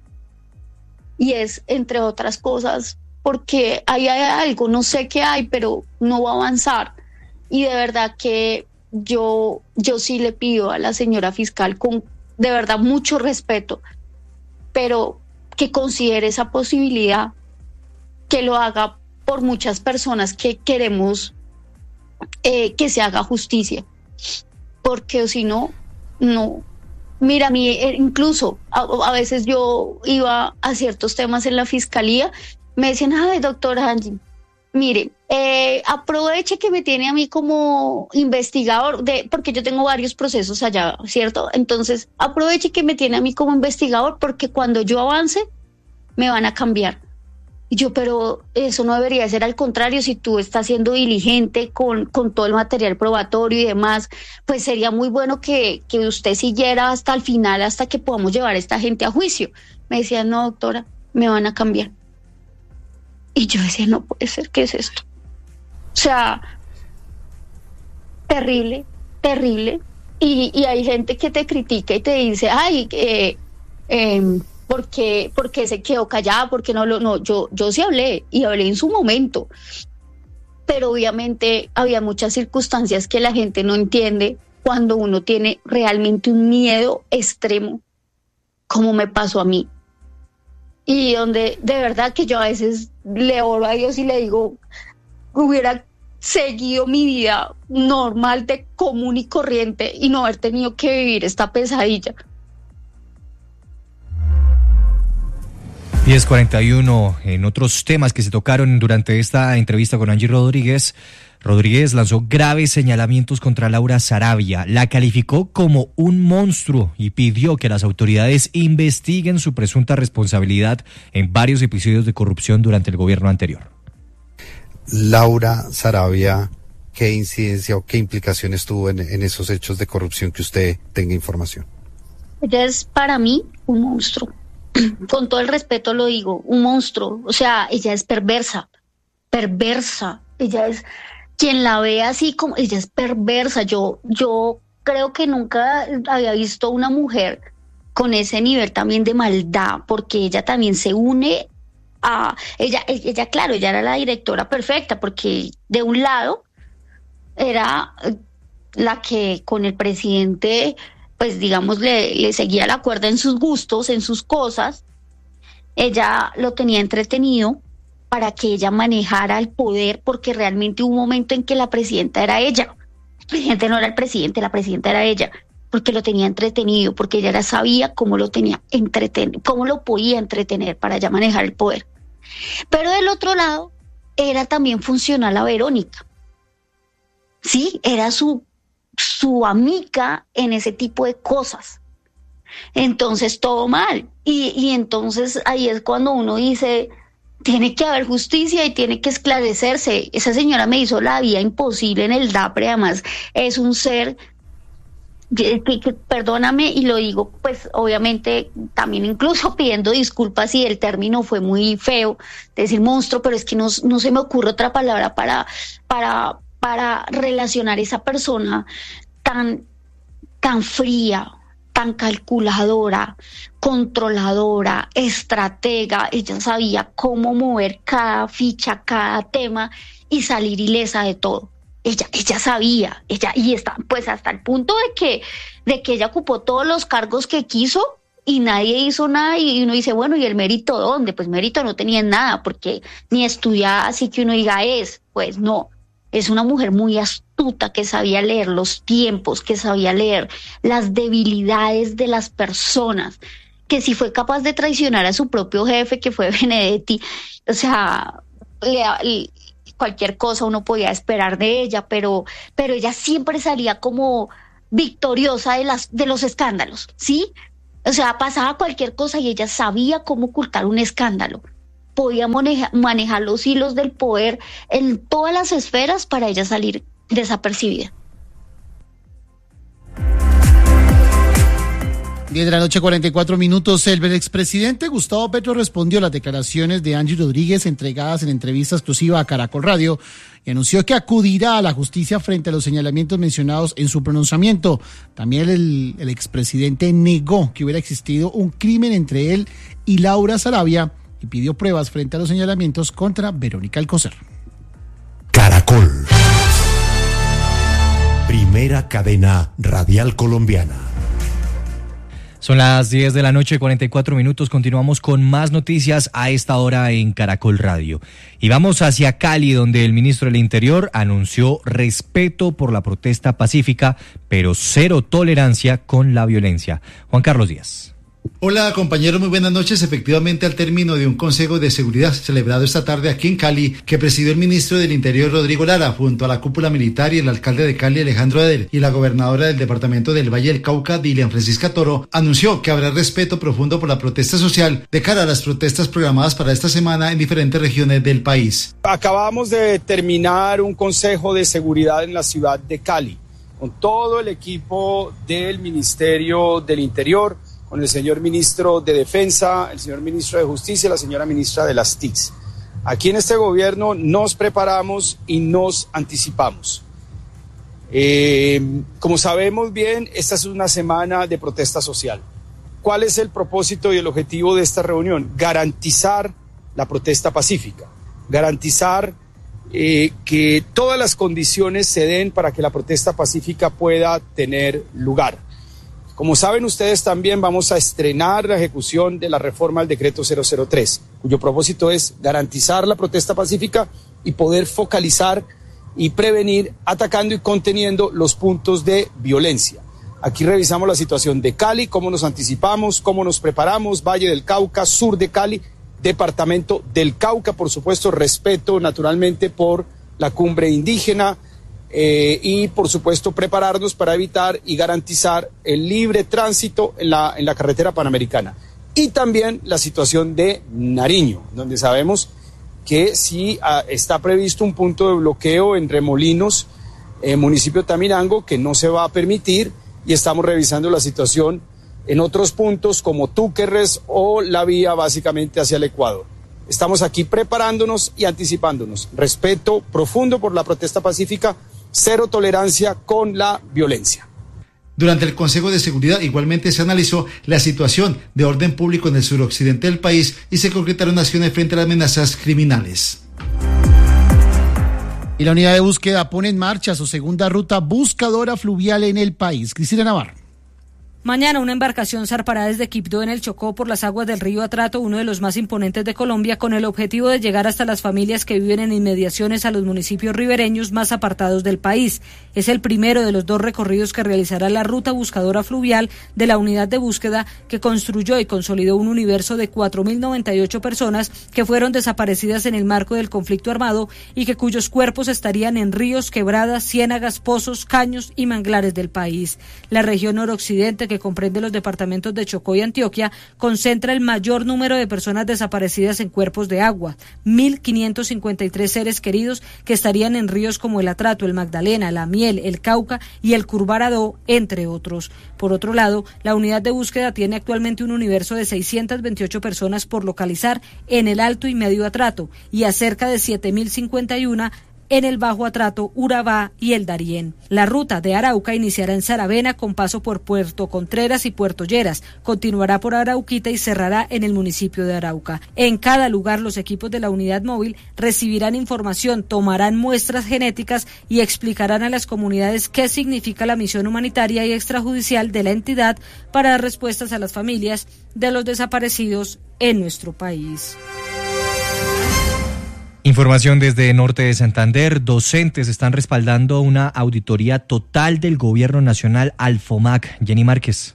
[SPEAKER 27] Y es, entre otras cosas, porque ahí hay algo, no sé qué hay, pero no va a avanzar. Y de verdad que yo, yo sí le pido a la señora fiscal, con de verdad mucho respeto, pero que considere esa posibilidad, que lo haga por muchas personas que queremos eh, que se haga justicia, porque si no, no. Mira, a mí incluso a, a veces yo iba a ciertos temas en la fiscalía, me decían, ay, doctora Angie, mire, eh, aproveche que me tiene a mí como investigador, de, porque yo tengo varios procesos allá, ¿cierto? Entonces, aproveche que me tiene a mí como investigador, porque cuando yo avance, me van a cambiar. Y yo, pero eso no debería ser, al contrario, si tú estás siendo diligente con, con todo el material probatorio y demás, pues sería muy bueno que, que usted siguiera hasta el final, hasta que podamos llevar a esta gente a juicio. Me decían, no, doctora, me van a cambiar. Y yo decía, no puede ser, ¿qué es esto? O sea, terrible, terrible. Y, y hay gente que te critica y te dice, ay, eh, eh, ¿por qué, por qué se quedó callada? ¿Por qué no lo...? No, yo, yo sí hablé, y hablé en su momento. Pero obviamente había muchas circunstancias que la gente no entiende cuando uno tiene realmente un miedo extremo, como me pasó a mí. Y donde de verdad que yo a veces le oro a Dios y le digo, hubiera seguido mi vida normal de común y corriente y no haber tenido que vivir esta pesadilla.
[SPEAKER 2] diez cuarenta y uno, en otros temas que se tocaron durante esta entrevista con Angie Rodríguez, Rodríguez lanzó graves señalamientos contra Laura Sarabia, la calificó como un monstruo y pidió que las autoridades investiguen su presunta responsabilidad en varios episodios de corrupción durante el gobierno anterior.
[SPEAKER 28] Laura Sarabia, ¿qué incidencia o qué implicaciones tuvo en, en esos hechos de corrupción que usted tenga información?
[SPEAKER 27] Ella es para mí un monstruo. Con todo el respeto lo digo, un monstruo. O sea, ella es perversa, perversa. Ella es, quien la ve así como, ella es perversa. Yo, yo creo que nunca había visto una mujer con ese nivel también de maldad, porque ella también se une a, ella, ella, claro, ella era la directora perfecta, porque de un lado era la que con el presidente, pues digamos, le, le seguía la cuerda en sus gustos, en sus cosas. Ella lo tenía entretenido para que ella manejara el poder, porque realmente hubo un momento en que la presidenta era ella. El presidente no era el presidente, la presidenta era ella. porque lo tenía entretenido, porque ella era, sabía cómo lo tenía entretenido, cómo lo podía entretener para ya manejar el poder. Pero del otro lado, era también funcional a Verónica. Sí, era su, su amiga en ese tipo de cosas. Entonces, todo mal. Y, y entonces ahí es cuando uno dice, tiene que haber justicia y tiene que esclarecerse. Esa señora me hizo la vida imposible en el DAPRE, además es un ser... Que, que, perdóname, y lo digo pues obviamente también incluso pidiendo disculpas si el término fue muy feo, decir monstruo, pero es que no, no se me ocurre otra palabra para, para, para relacionar esa persona tan, tan fría, tan calculadora, controladora, estratega. Ella sabía cómo mover cada ficha, cada tema y salir ilesa de todo. Ella, ella sabía, ella, y está, pues hasta el punto de que, de que ella ocupó todos los cargos que quiso y nadie hizo nada, y uno dice, bueno, ¿y el mérito dónde? Pues mérito no tenía nada, porque ni estudiaba así que uno diga es, pues no. Es una mujer muy astuta que sabía leer los tiempos, que sabía leer las debilidades de las personas, que si fue capaz de traicionar a su propio jefe, que fue Benedetti, o sea, le, le cualquier cosa uno podía esperar de ella, pero, pero ella siempre salía como victoriosa de las, de los escándalos, ¿sí? O sea, pasaba cualquier cosa y ella sabía cómo ocultar un escándalo. Podía maneja, manejar los hilos del poder en todas las esferas para ella salir desapercibida.
[SPEAKER 1] diez de la noche, cuarenta y cuatro minutos. El expresidente Gustavo Petro respondió a las declaraciones de Angie Rodríguez entregadas en entrevista exclusiva a Caracol Radio y anunció que acudirá a la justicia frente a los señalamientos mencionados en su pronunciamiento. También el, el expresidente negó que hubiera existido un crimen entre él y Laura Sarabia y pidió pruebas frente a los señalamientos contra Verónica Alcocer.
[SPEAKER 3] Caracol. Primera cadena radial colombiana.
[SPEAKER 2] Son las diez de la noche, cuarenta y cuatro minutos. Continuamos con más noticias a esta hora en Caracol Radio. Y vamos hacia Cali, donde el ministro del Interior anunció respeto por la protesta pacífica, pero cero tolerancia con la violencia. Juan Carlos Díaz.
[SPEAKER 15] Hola compañeros, muy buenas noches. Efectivamente, al término de un consejo de seguridad celebrado esta tarde aquí en Cali, que presidió el ministro del Interior Rodrigo Lara, junto a la cúpula militar y el alcalde de Cali Alejandro Eder y la gobernadora del departamento del Valle del Cauca Dilian Francisca Toro, anunció que habrá respeto profundo por la protesta social de cara a las protestas programadas para esta semana en diferentes regiones del país.
[SPEAKER 16] Acabamos de terminar un consejo de seguridad en la ciudad de Cali, con todo el equipo del Ministerio del Interior, con el señor ministro de Defensa, el señor ministro de Justicia y la señora ministra de las T I C. Aquí en este gobierno nos preparamos y nos anticipamos. Eh, como sabemos bien, esta es una semana de protesta social. ¿Cuál es el propósito y el objetivo de esta reunión? Garantizar la protesta pacífica, garantizar eh, que todas las condiciones se den para que la protesta pacífica pueda tener lugar. Como saben ustedes también, vamos a estrenar la ejecución de la reforma al decreto cero cero tres, cuyo propósito es garantizar la protesta pacífica y poder focalizar y prevenir atacando y conteniendo los puntos de violencia. Aquí revisamos la situación de Cali, cómo nos anticipamos, cómo nos preparamos, Valle del Cauca, sur de Cali, departamento del Cauca, por supuesto, respeto naturalmente por la cumbre indígena, Eh, y por supuesto prepararnos para evitar y garantizar el libre tránsito en la, en la carretera panamericana. Y también la situación de Nariño, donde sabemos que sí ah, está previsto un punto de bloqueo en Remolinos, eh, municipio de Tamirango, que no se va a permitir, y estamos revisando la situación en otros puntos como Túquerres o la vía básicamente hacia el Ecuador. Estamos aquí preparándonos y anticipándonos. Respeto profundo por la protesta pacífica, cero tolerancia con la violencia.
[SPEAKER 15] Durante el Consejo de Seguridad igualmente se analizó la situación de orden público en el suroccidente del país y se concretaron acciones frente a las amenazas criminales.
[SPEAKER 1] Y la unidad de búsqueda pone en marcha su segunda ruta buscadora fluvial en el país. Cristina Navarro.
[SPEAKER 17] Mañana una embarcación zarpará desde Quibdó en el Chocó por las aguas del río Atrato, uno de los más imponentes de Colombia, con el objetivo de llegar hasta las familias que viven en inmediaciones a los municipios ribereños más apartados del país. Es el primero de los dos recorridos que realizará la ruta buscadora fluvial de la unidad de búsqueda que construyó y consolidó un universo de cuatro mil noventa y ocho personas que fueron desaparecidas en el marco del conflicto armado y que cuyos cuerpos estarían en ríos, quebradas, ciénagas, pozos, caños y manglares del país. La región noroccidente, que comprende los departamentos de Chocó y Antioquia, concentra el mayor número de personas desaparecidas en cuerpos de agua, mil quinientos cincuenta y tres seres queridos que estarían en ríos como el Atrato, el Magdalena, la Miel, el Cauca y el Curvarado, entre otros. Por otro lado, la unidad de búsqueda tiene actualmente un universo de seiscientas veintiocho personas por localizar en el Alto y Medio Atrato y a cerca de siete mil cincuenta y uno en el Bajo Atrato, Urabá y el Darién. La ruta de Arauca iniciará en Saravena con paso por Puerto Contreras y Puerto Lleras, continuará por Arauquita y cerrará en el municipio de Arauca. En cada lugar los equipos de la unidad móvil recibirán información, tomarán muestras genéticas y explicarán a las comunidades qué significa la misión humanitaria y extrajudicial de la entidad para dar respuestas a las familias de los desaparecidos en nuestro país.
[SPEAKER 2] Información desde Norte de Santander. Docentes están respaldando una auditoría total del Gobierno Nacional al FOMAC. Jenny Márquez.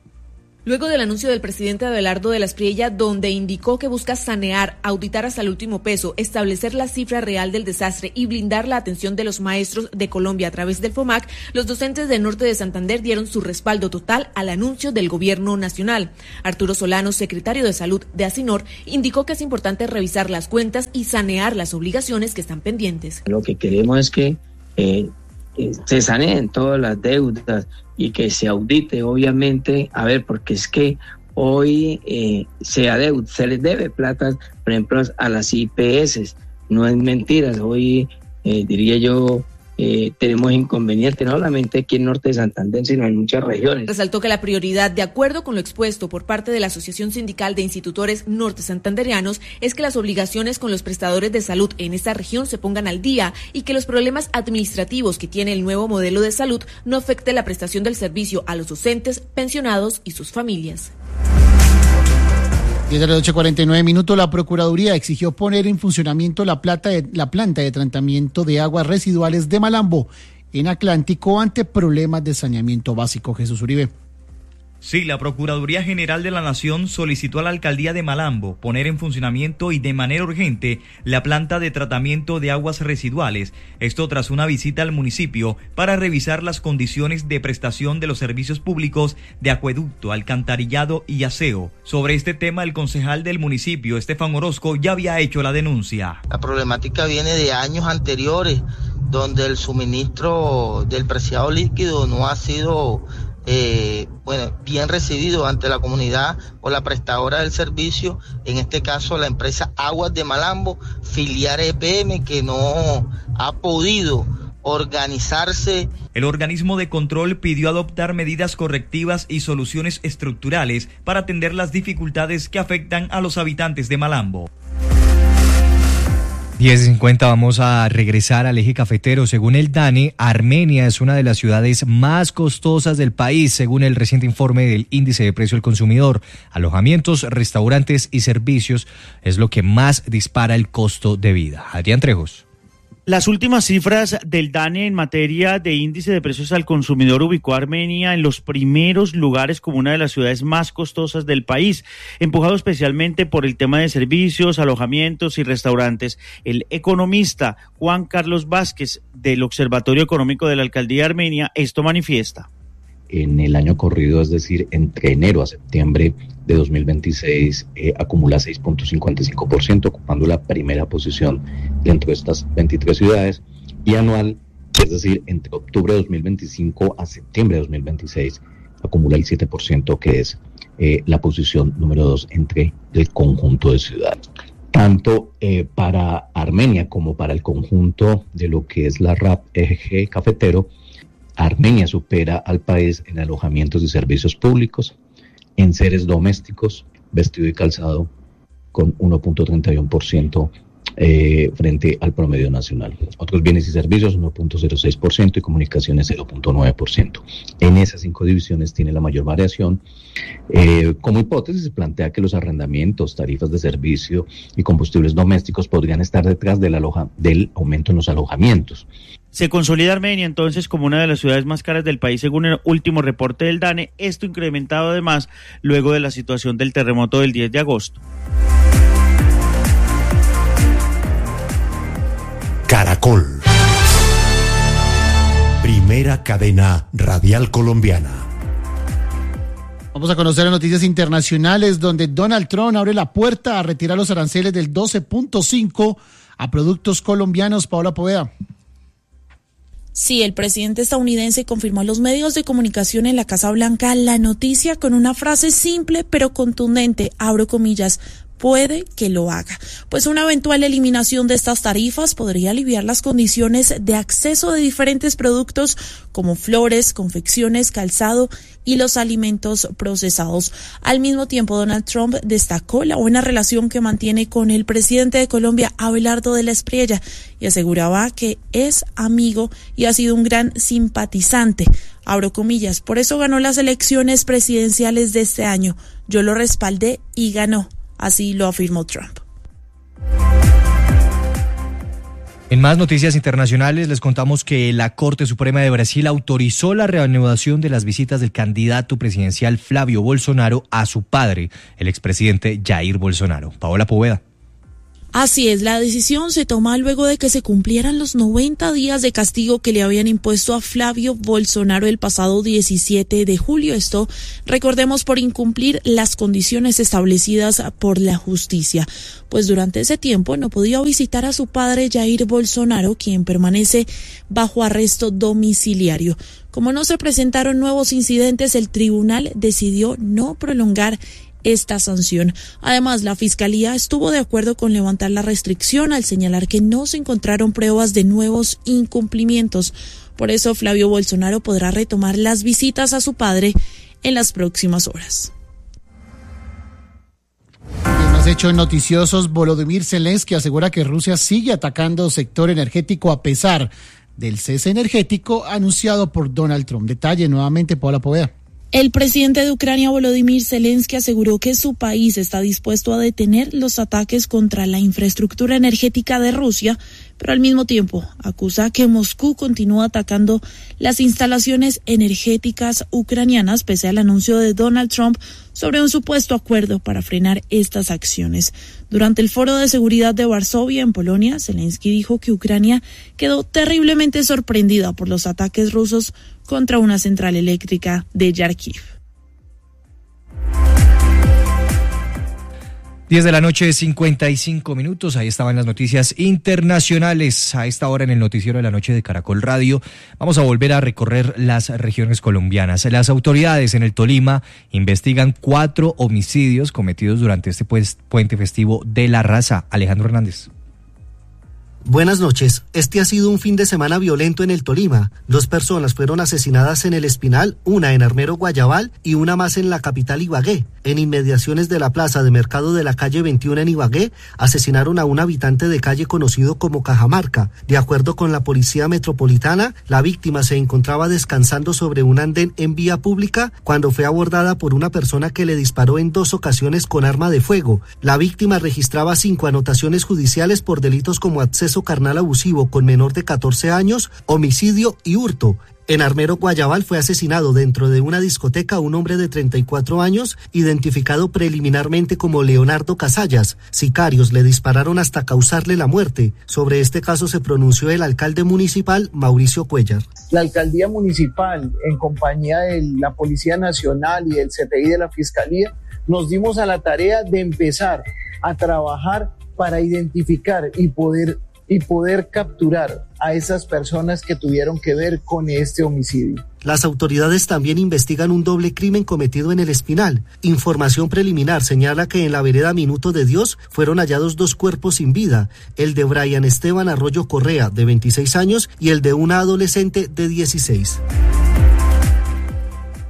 [SPEAKER 18] Luego del anuncio del presidente Abelardo de la Espriella, donde indicó que busca sanear, auditar hasta el último peso, establecer la cifra real del desastre y blindar la atención de los maestros de Colombia a través del FOMAC, los docentes del Norte de Santander dieron su respaldo total al anuncio del Gobierno Nacional. Arturo Solano, secretario de Salud de ASINOR, indicó que es importante revisar las cuentas y sanear las obligaciones que están pendientes.
[SPEAKER 19] Lo que queremos es que eh, se saneen todas las deudas y que se audite, obviamente, a ver, porque es que hoy eh, se, adeud, se les debe plata, por ejemplo, a las I P S, no es mentira, hoy eh, diría yo, eh, tenemos inconvenientes no solamente aquí en Norte de Santander, sino en muchas regiones.
[SPEAKER 18] Resaltó que la prioridad, de acuerdo con lo expuesto por parte de la Asociación Sindical de Institutores Norte Santanderianos, es que las obligaciones con los prestadores de salud en esta región se pongan al día y que los problemas administrativos que tiene el nuevo modelo de salud no afecte la prestación del servicio a los docentes, pensionados y sus familias.
[SPEAKER 1] diez de la noche, cuarenta y nueve minutos, la Procuraduría exigió poner en funcionamiento la, plata de, la planta de tratamiento de aguas residuales de Malambo, en Atlántico, ante problemas de saneamiento básico. Jesús Uribe.
[SPEAKER 20] Sí, la Procuraduría General de la Nación solicitó a la Alcaldía de Malambo poner en funcionamiento y de manera urgente la planta de tratamiento de aguas residuales. Esto tras una visita al municipio para revisar las condiciones de prestación de los servicios públicos de acueducto, alcantarillado y aseo. Sobre este tema, el concejal del municipio, Estefan Orozco, ya había hecho la denuncia.
[SPEAKER 21] La problemática viene de años anteriores, donde el suministro del preciado líquido no ha sido Eh, bueno, bien recibido ante la comunidad o la prestadora del servicio, en este caso la empresa Aguas de Malambo, filial E P M, que no ha podido organizarse.
[SPEAKER 20] El organismo de control pidió adoptar medidas correctivas y soluciones estructurales para atender las dificultades que afectan a los habitantes de Malambo.
[SPEAKER 2] diez cincuenta, vamos a regresar al eje cafetero. Según el DANE, Armenia es una de las ciudades más costosas del país, según el reciente informe del Índice de Precio al Consumidor. Alojamientos, restaurantes y servicios es lo que más dispara el costo de vida. Adrián Trejos.
[SPEAKER 22] Las últimas cifras del DANE en materia de índice de precios al consumidor ubicó a Armenia en los primeros lugares como una de las ciudades más costosas del país, empujado especialmente por el tema de servicios, alojamientos y restaurantes. El economista Juan Carlos Vázquez del Observatorio Económico de la Alcaldía de Armenia esto manifiesta.
[SPEAKER 23] En el año corrido, es decir, entre enero a septiembre de dos mil veintiséis, eh, acumula seis punto cincuenta y cinco por ciento, ocupando la primera posición dentro de estas veintitrés ciudades, y anual, es decir, entre octubre de dos mil veinticinco a septiembre de dos mil veintiséis, acumula el siete por ciento, que es eh, la posición número dos entre el conjunto de ciudades. Tanto eh, para Armenia como para el conjunto de lo que es la R A P eje cafetero, Armenia supera al país en alojamientos y servicios públicos, en seres domésticos, vestido y calzado, con uno punto treinta y uno por ciento eh, frente al promedio nacional. Otros bienes y servicios uno punto cero seis por ciento y comunicaciones cero punto nueve por ciento. En esas cinco divisiones tiene la mayor variación. Eh, como hipótesis se plantea que los arrendamientos, tarifas de servicio y combustibles domésticos podrían estar detrás del, aloja, del aumento en los alojamientos.
[SPEAKER 22] Se consolida Armenia entonces como una de las ciudades más caras del país según el último reporte del DANE, esto incrementado además luego de la situación del terremoto del diez de agosto.
[SPEAKER 3] Caracol. Primera cadena radial colombiana.
[SPEAKER 1] Vamos a conocer las noticias internacionales donde Donald Trump abre la puerta a retirar los aranceles del doce punto cinco a productos colombianos. Paola Poveda.
[SPEAKER 4] Sí, el presidente estadounidense confirmó a los medios de comunicación en la Casa Blanca la noticia con una frase simple pero contundente, abro comillas, puede que lo haga, pues una eventual eliminación de estas tarifas podría aliviar las condiciones de acceso de diferentes productos como flores, confecciones, calzado y los alimentos procesados. Al mismo tiempo, Donald Trump destacó la buena relación que mantiene con el presidente de Colombia, Abelardo de la Espriella, y aseguraba que es amigo y ha sido un gran simpatizante. Abro comillas, por eso ganó las elecciones presidenciales de este año. Yo lo respaldé y ganó. Así lo afirmó Trump.
[SPEAKER 2] En más noticias internacionales les contamos que la Corte Suprema de Brasil autorizó la reanudación de las visitas del candidato presidencial Flavio Bolsonaro a su padre, el expresidente Jair Bolsonaro. Paola Poveda.
[SPEAKER 4] Así es, la decisión se toma luego de que se cumplieran los noventa días de castigo que le habían impuesto a Flavio Bolsonaro el pasado diecisiete de julio. Esto, recordemos, por incumplir las condiciones establecidas por la justicia. Pues durante ese tiempo no podía visitar a su padre Jair Bolsonaro, quien permanece bajo arresto domiciliario. Como no se presentaron nuevos incidentes, el tribunal decidió no prolongar esta sanción. Además, la Fiscalía estuvo de acuerdo con levantar la restricción al señalar que no se encontraron pruebas de nuevos incumplimientos. Por eso, Flavio Bolsonaro podrá retomar las visitas a su padre en las próximas horas.
[SPEAKER 1] En más hechos noticiosos, Volodymyr Zelensky asegura que Rusia sigue atacando sector energético a pesar del cese energético anunciado por Donald Trump. Detalle nuevamente, Paola Poveda.
[SPEAKER 4] El presidente de Ucrania, Volodymyr Zelensky, aseguró que su país está dispuesto a detener los ataques contra la infraestructura energética de Rusia, pero al mismo tiempo acusa que Moscú continúa atacando las instalaciones energéticas ucranianas, pese al anuncio de Donald Trump sobre un supuesto acuerdo para frenar estas acciones. Durante el Foro de Seguridad de Varsovia, en Polonia, Zelensky dijo que Ucrania quedó terriblemente sorprendida por los ataques rusos contra una central eléctrica de Yarkiv.
[SPEAKER 2] diez de la noche, cincuenta y cinco minutos. Ahí estaban las noticias internacionales. A esta hora en el noticiero de la noche de Caracol Radio vamos a volver a recorrer las regiones colombianas. Las autoridades en el Tolima investigan cuatro homicidios cometidos durante este pues, puente festivo de la Raza. Alejandro Hernández.
[SPEAKER 5] Buenas noches. Este ha sido un fin de semana violento en el Tolima. Dos personas fueron asesinadas en el Espinal, una en Armero Guayabal y una más en la capital Ibagué. En inmediaciones de la plaza de mercado de la calle veintiuno en Ibagué, asesinaron a un habitante de calle conocido como Cajamarca. De acuerdo con la Policía Metropolitana, la víctima se encontraba descansando sobre un andén en vía pública cuando fue abordada por una persona que le disparó en dos ocasiones con arma de fuego. La víctima registraba cinco anotaciones judiciales por delitos como acceso carnal abusivo con menor de catorce años, homicidio y hurto. En Armero Guayabal fue asesinado dentro de una discoteca un hombre de treinta y cuatro años, identificado preliminarmente como Leonardo Casallas. Sicarios le dispararon hasta causarle la muerte. Sobre este caso se pronunció el alcalde municipal, Mauricio Cuellar.
[SPEAKER 6] La alcaldía municipal, en compañía de la Policía Nacional y del C T I de la Fiscalía, nos dimos a la tarea de empezar a trabajar para identificar y poder y poder capturar a esas personas que tuvieron que ver con este homicidio.
[SPEAKER 5] Las autoridades también investigan un doble crimen cometido en el Espinal. Información preliminar señala que en la vereda Minuto de Dios fueron hallados dos cuerpos sin vida, el de Brian Esteban Arroyo Correa, de veintiséis años, y el de una adolescente de dieciséis.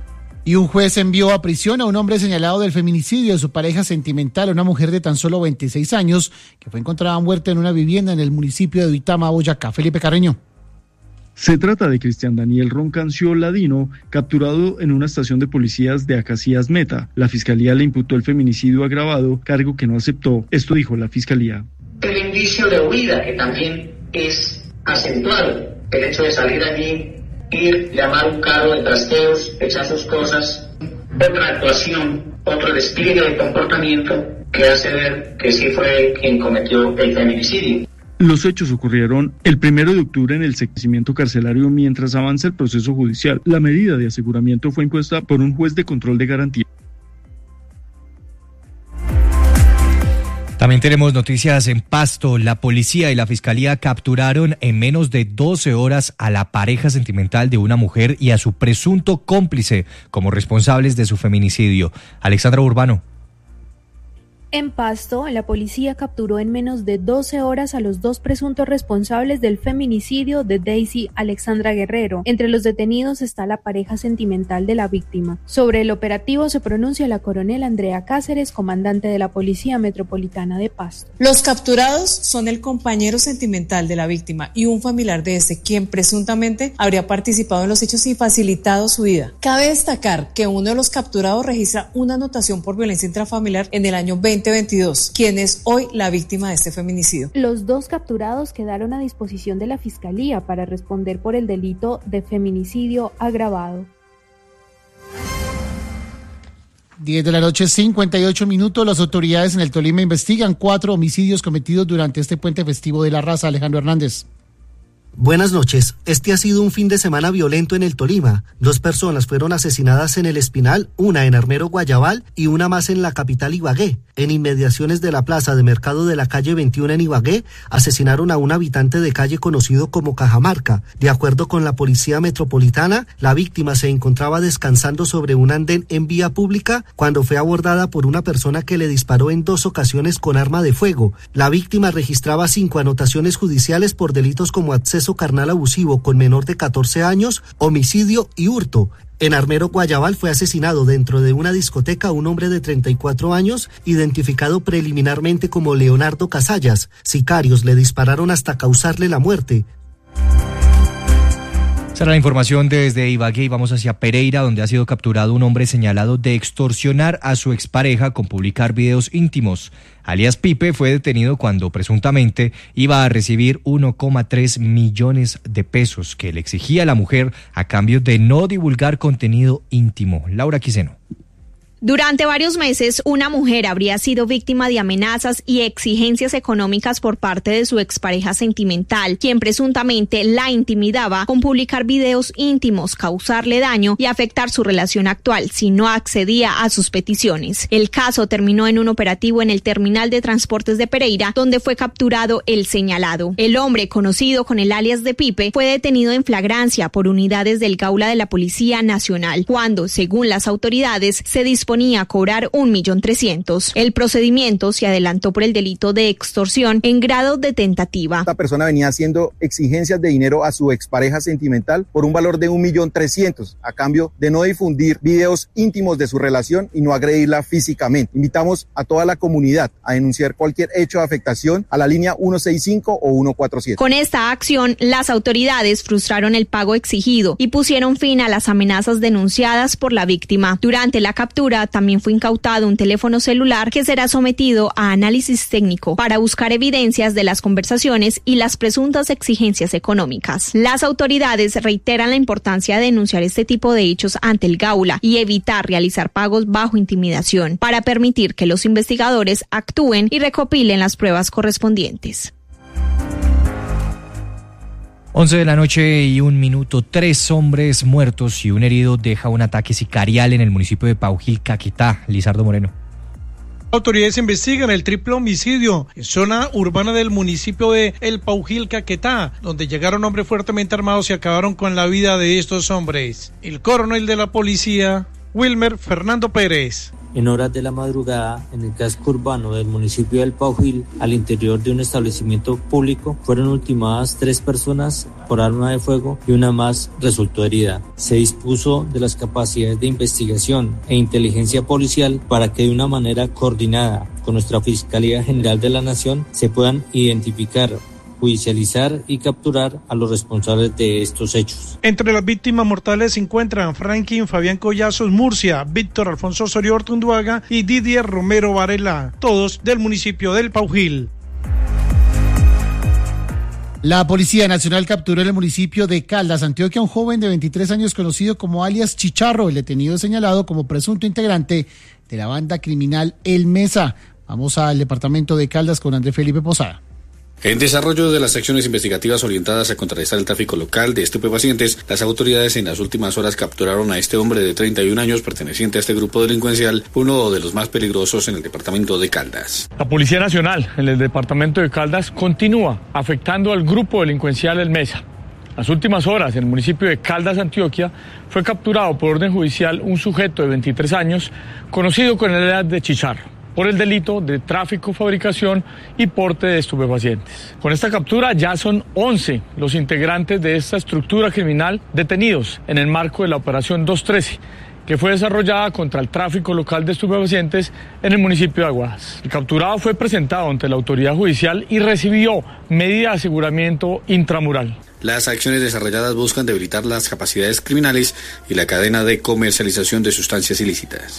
[SPEAKER 1] Y un juez envió a prisión a un hombre señalado del feminicidio de su pareja sentimental, una mujer de tan solo veintiséis años, que fue encontrada muerta en una vivienda en el municipio de Duitama, Boyacá. Felipe Carreño.
[SPEAKER 7] Se trata de Cristian Daniel Roncancio Ladino, capturado en una estación de policías de Acacías Meta. La fiscalía le imputó el feminicidio agravado, cargo que no aceptó. Esto dijo la fiscalía.
[SPEAKER 8] El indicio de huida, que también es acentuado, el hecho de salir allí, ir, llamar un carro de trasteos, echar sus cosas, otra actuación, otro despliegue de comportamiento que hace ver que sí fue quien cometió el feminicidio.
[SPEAKER 7] Los hechos ocurrieron el primero de octubre en el seccionamiento carcelario mientras avanza el proceso judicial. La medida de aseguramiento fue impuesta por un juez de control de garantía.
[SPEAKER 2] También tenemos noticias en Pasto. La policía y la fiscalía capturaron en menos de doce horas a la pareja sentimental de una mujer y a su presunto cómplice como responsables de su feminicidio. Alexandra Urbano.
[SPEAKER 9] En Pasto, la policía capturó en menos de doce horas a los dos presuntos responsables del feminicidio de Daisy Alexandra Guerrero. Entre los detenidos está la pareja sentimental de la víctima. Sobre el operativo se pronuncia la coronel Andrea Cáceres, comandante de la Policía Metropolitana de Pasto.
[SPEAKER 10] Los capturados son el compañero sentimental de la víctima y un familiar de este, quien presuntamente habría participado en los hechos y facilitado su vida. Cabe destacar que uno de los capturados registra una anotación por violencia intrafamiliar en el año veinte veintidós, quien es hoy la víctima de este feminicidio.
[SPEAKER 9] Los dos capturados quedaron a disposición de la Fiscalía para responder por el delito de feminicidio agravado.
[SPEAKER 1] diez de la noche, cincuenta y ocho minutos. Las autoridades en el Tolima investigan cuatro homicidios cometidos durante este puente festivo de la raza. Alejandro Hernández.
[SPEAKER 5] Buenas noches. Este ha sido un fin de semana violento en el Tolima. Dos personas fueron asesinadas en el Espinal, una en Armero Guayabal y una más en la capital Ibagué. En inmediaciones de la plaza de mercado de la calle veintiuno en Ibagué, asesinaron a un habitante de calle conocido como Cajamarca. De acuerdo con la Policía Metropolitana, la víctima se encontraba descansando sobre un andén en vía pública cuando fue abordada por una persona que le disparó en dos ocasiones con arma de fuego. La víctima registraba cinco anotaciones judiciales por delitos como acceso carnal abusivo con menor de catorce años, homicidio y hurto. En Armero Guayabal fue asesinado dentro de una discoteca un hombre de treinta y cuatro años, identificado preliminarmente como Leonardo Casallas. Sicarios le dispararon hasta causarle la muerte.
[SPEAKER 2] Será la información desde Ibagué y vamos hacia Pereira, donde ha sido capturado un hombre señalado de extorsionar a su expareja con publicar videos íntimos. Alias Pipe fue detenido cuando presuntamente iba a recibir uno coma tres millones de pesos que le exigía la mujer a cambio de no divulgar contenido íntimo. Laura Quiseno.
[SPEAKER 14] Durante varios meses, una mujer habría sido víctima de amenazas y exigencias económicas por parte de su expareja sentimental, quien presuntamente la intimidaba con publicar videos íntimos, causarle daño y afectar su relación actual si no accedía a sus peticiones. El caso terminó en un operativo en el terminal de transportes de Pereira, donde fue capturado el señalado. El hombre, conocido con el alias de Pipe, fue detenido en flagrancia por unidades del Gaula de la Policía Nacional, cuando, según las autoridades, se disponía a cobrar un millón trescientos. El procedimiento se adelantó por el delito de extorsión en grado de tentativa.
[SPEAKER 24] Esta persona venía haciendo exigencias de dinero a su expareja sentimental por un valor de un millón trescientos a cambio de no difundir videos íntimos de su relación y no agredirla físicamente. Invitamos a toda la comunidad a denunciar cualquier hecho de afectación a la línea ciento sesenta y cinco o ciento cuarenta y siete.
[SPEAKER 14] Con esta acción, las autoridades frustraron el pago exigido y pusieron fin a las amenazas denunciadas por la víctima. Durante la captura, también fue incautado un teléfono celular que será sometido a análisis técnico para buscar evidencias de las conversaciones y las presuntas exigencias económicas. Las autoridades reiteran la importancia de denunciar este tipo de hechos ante el Gaula y evitar realizar pagos bajo intimidación para permitir que los investigadores actúen y recopilen las pruebas correspondientes.
[SPEAKER 2] once de la noche y un minuto, tres hombres muertos y un herido deja un ataque sicarial en el municipio de Paujil, Caquetá. Lizardo Moreno.
[SPEAKER 25] Autoridades investigan el triple homicidio en zona urbana del municipio de El Paujil, Caquetá, donde llegaron hombres fuertemente armados y acabaron con la vida de estos hombres. El coronel de la policía, Wilmer Fernando Pérez.
[SPEAKER 11] en horas de la madrugada en el casco urbano del municipio del Paujil, al interior de un establecimiento público. Fueron ultimadas tres personas por arma de fuego y una más resultó herida. Se dispuso de las capacidades de investigación e inteligencia policial para que de una manera coordinada con nuestra Fiscalía General de la Nación se puedan identificar, judicializar y capturar a los responsables de estos hechos.
[SPEAKER 25] Entre las víctimas mortales se encuentran Franklin Fabián Collazos Murcia, Víctor Alfonso Osorio Ortunduaga y Didier Romero Varela, todos del municipio del Paujil.
[SPEAKER 1] La Policía Nacional capturó en el municipio de Caldas, Antioquia, a un joven de veintitrés años conocido como alias Chicharro. El detenido es señalado como presunto integrante de la banda criminal El Mesa. Vamos al departamento de Caldas con Andrés Felipe Posada.
[SPEAKER 12] En desarrollo de las acciones investigativas orientadas a contrarrestar el tráfico local de estupefacientes, las autoridades en las últimas horas capturaron a este hombre de treinta y un años perteneciente a este grupo delincuencial, uno de los más peligrosos en el departamento de Caldas.
[SPEAKER 13] La Policía Nacional en el departamento de Caldas continúa afectando al grupo delincuencial El Mesa. Las últimas horas, en el municipio de Caldas, Antioquia, fue capturado por orden judicial un sujeto de veintitrés años, conocido con el edad de Chicharro, por el delito de tráfico, fabricación y porte de estupefacientes. Con esta captura ya son once los integrantes de esta estructura criminal detenidos en el marco de la operación dos trece, que fue desarrollada contra el tráfico local de estupefacientes en el municipio de Aguadas. El capturado fue presentado ante la autoridad judicial y recibió medida de aseguramiento intramural.
[SPEAKER 12] Las acciones desarrolladas buscan debilitar las capacidades criminales y la cadena de comercialización de sustancias ilícitas.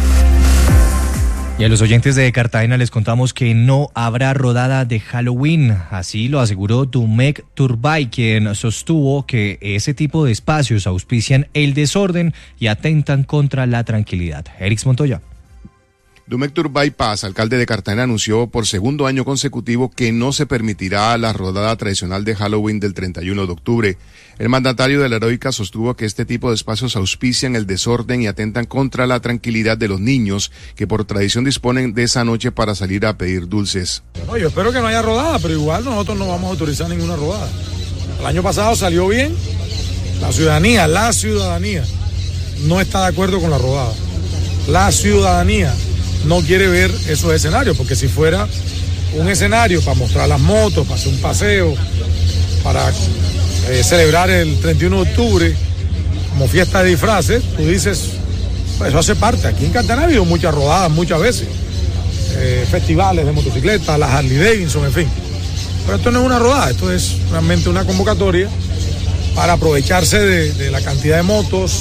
[SPEAKER 2] Y a los oyentes de Cartagena les contamos que no habrá rodada de Halloween. Así lo aseguró Dumek Turbay, quien sostuvo que ese tipo de espacios auspician el desorden y atentan contra la tranquilidad. Erix Montoya.
[SPEAKER 15] Dumek Turbay Paz, alcalde de Cartagena, anunció por segundo año consecutivo que no se permitirá la rodada tradicional de Halloween del treinta y uno de octubre. El mandatario de la Heroica sostuvo que este tipo de espacios auspician el desorden y atentan contra la tranquilidad de los niños que por tradición disponen de esa noche para salir a pedir dulces.
[SPEAKER 16] No, yo espero que no haya rodada, pero igual nosotros no vamos a autorizar ninguna rodada. El año pasado salió bien, la ciudadanía, la ciudadanía no está de acuerdo con la rodada. La ciudadanía no quiere ver esos escenarios, porque si fuera un escenario para mostrar las motos, para hacer un paseo, para eh, celebrar el treinta y uno de octubre como fiesta de disfraces, tú dices, pues eso hace parte. Aquí en Cartagena ha habido muchas rodadas muchas veces, eh, festivales de motocicletas, las Harley Davidson, en fin. Pero esto no es una rodada, esto es realmente una convocatoria para aprovecharse de, de la cantidad de motos,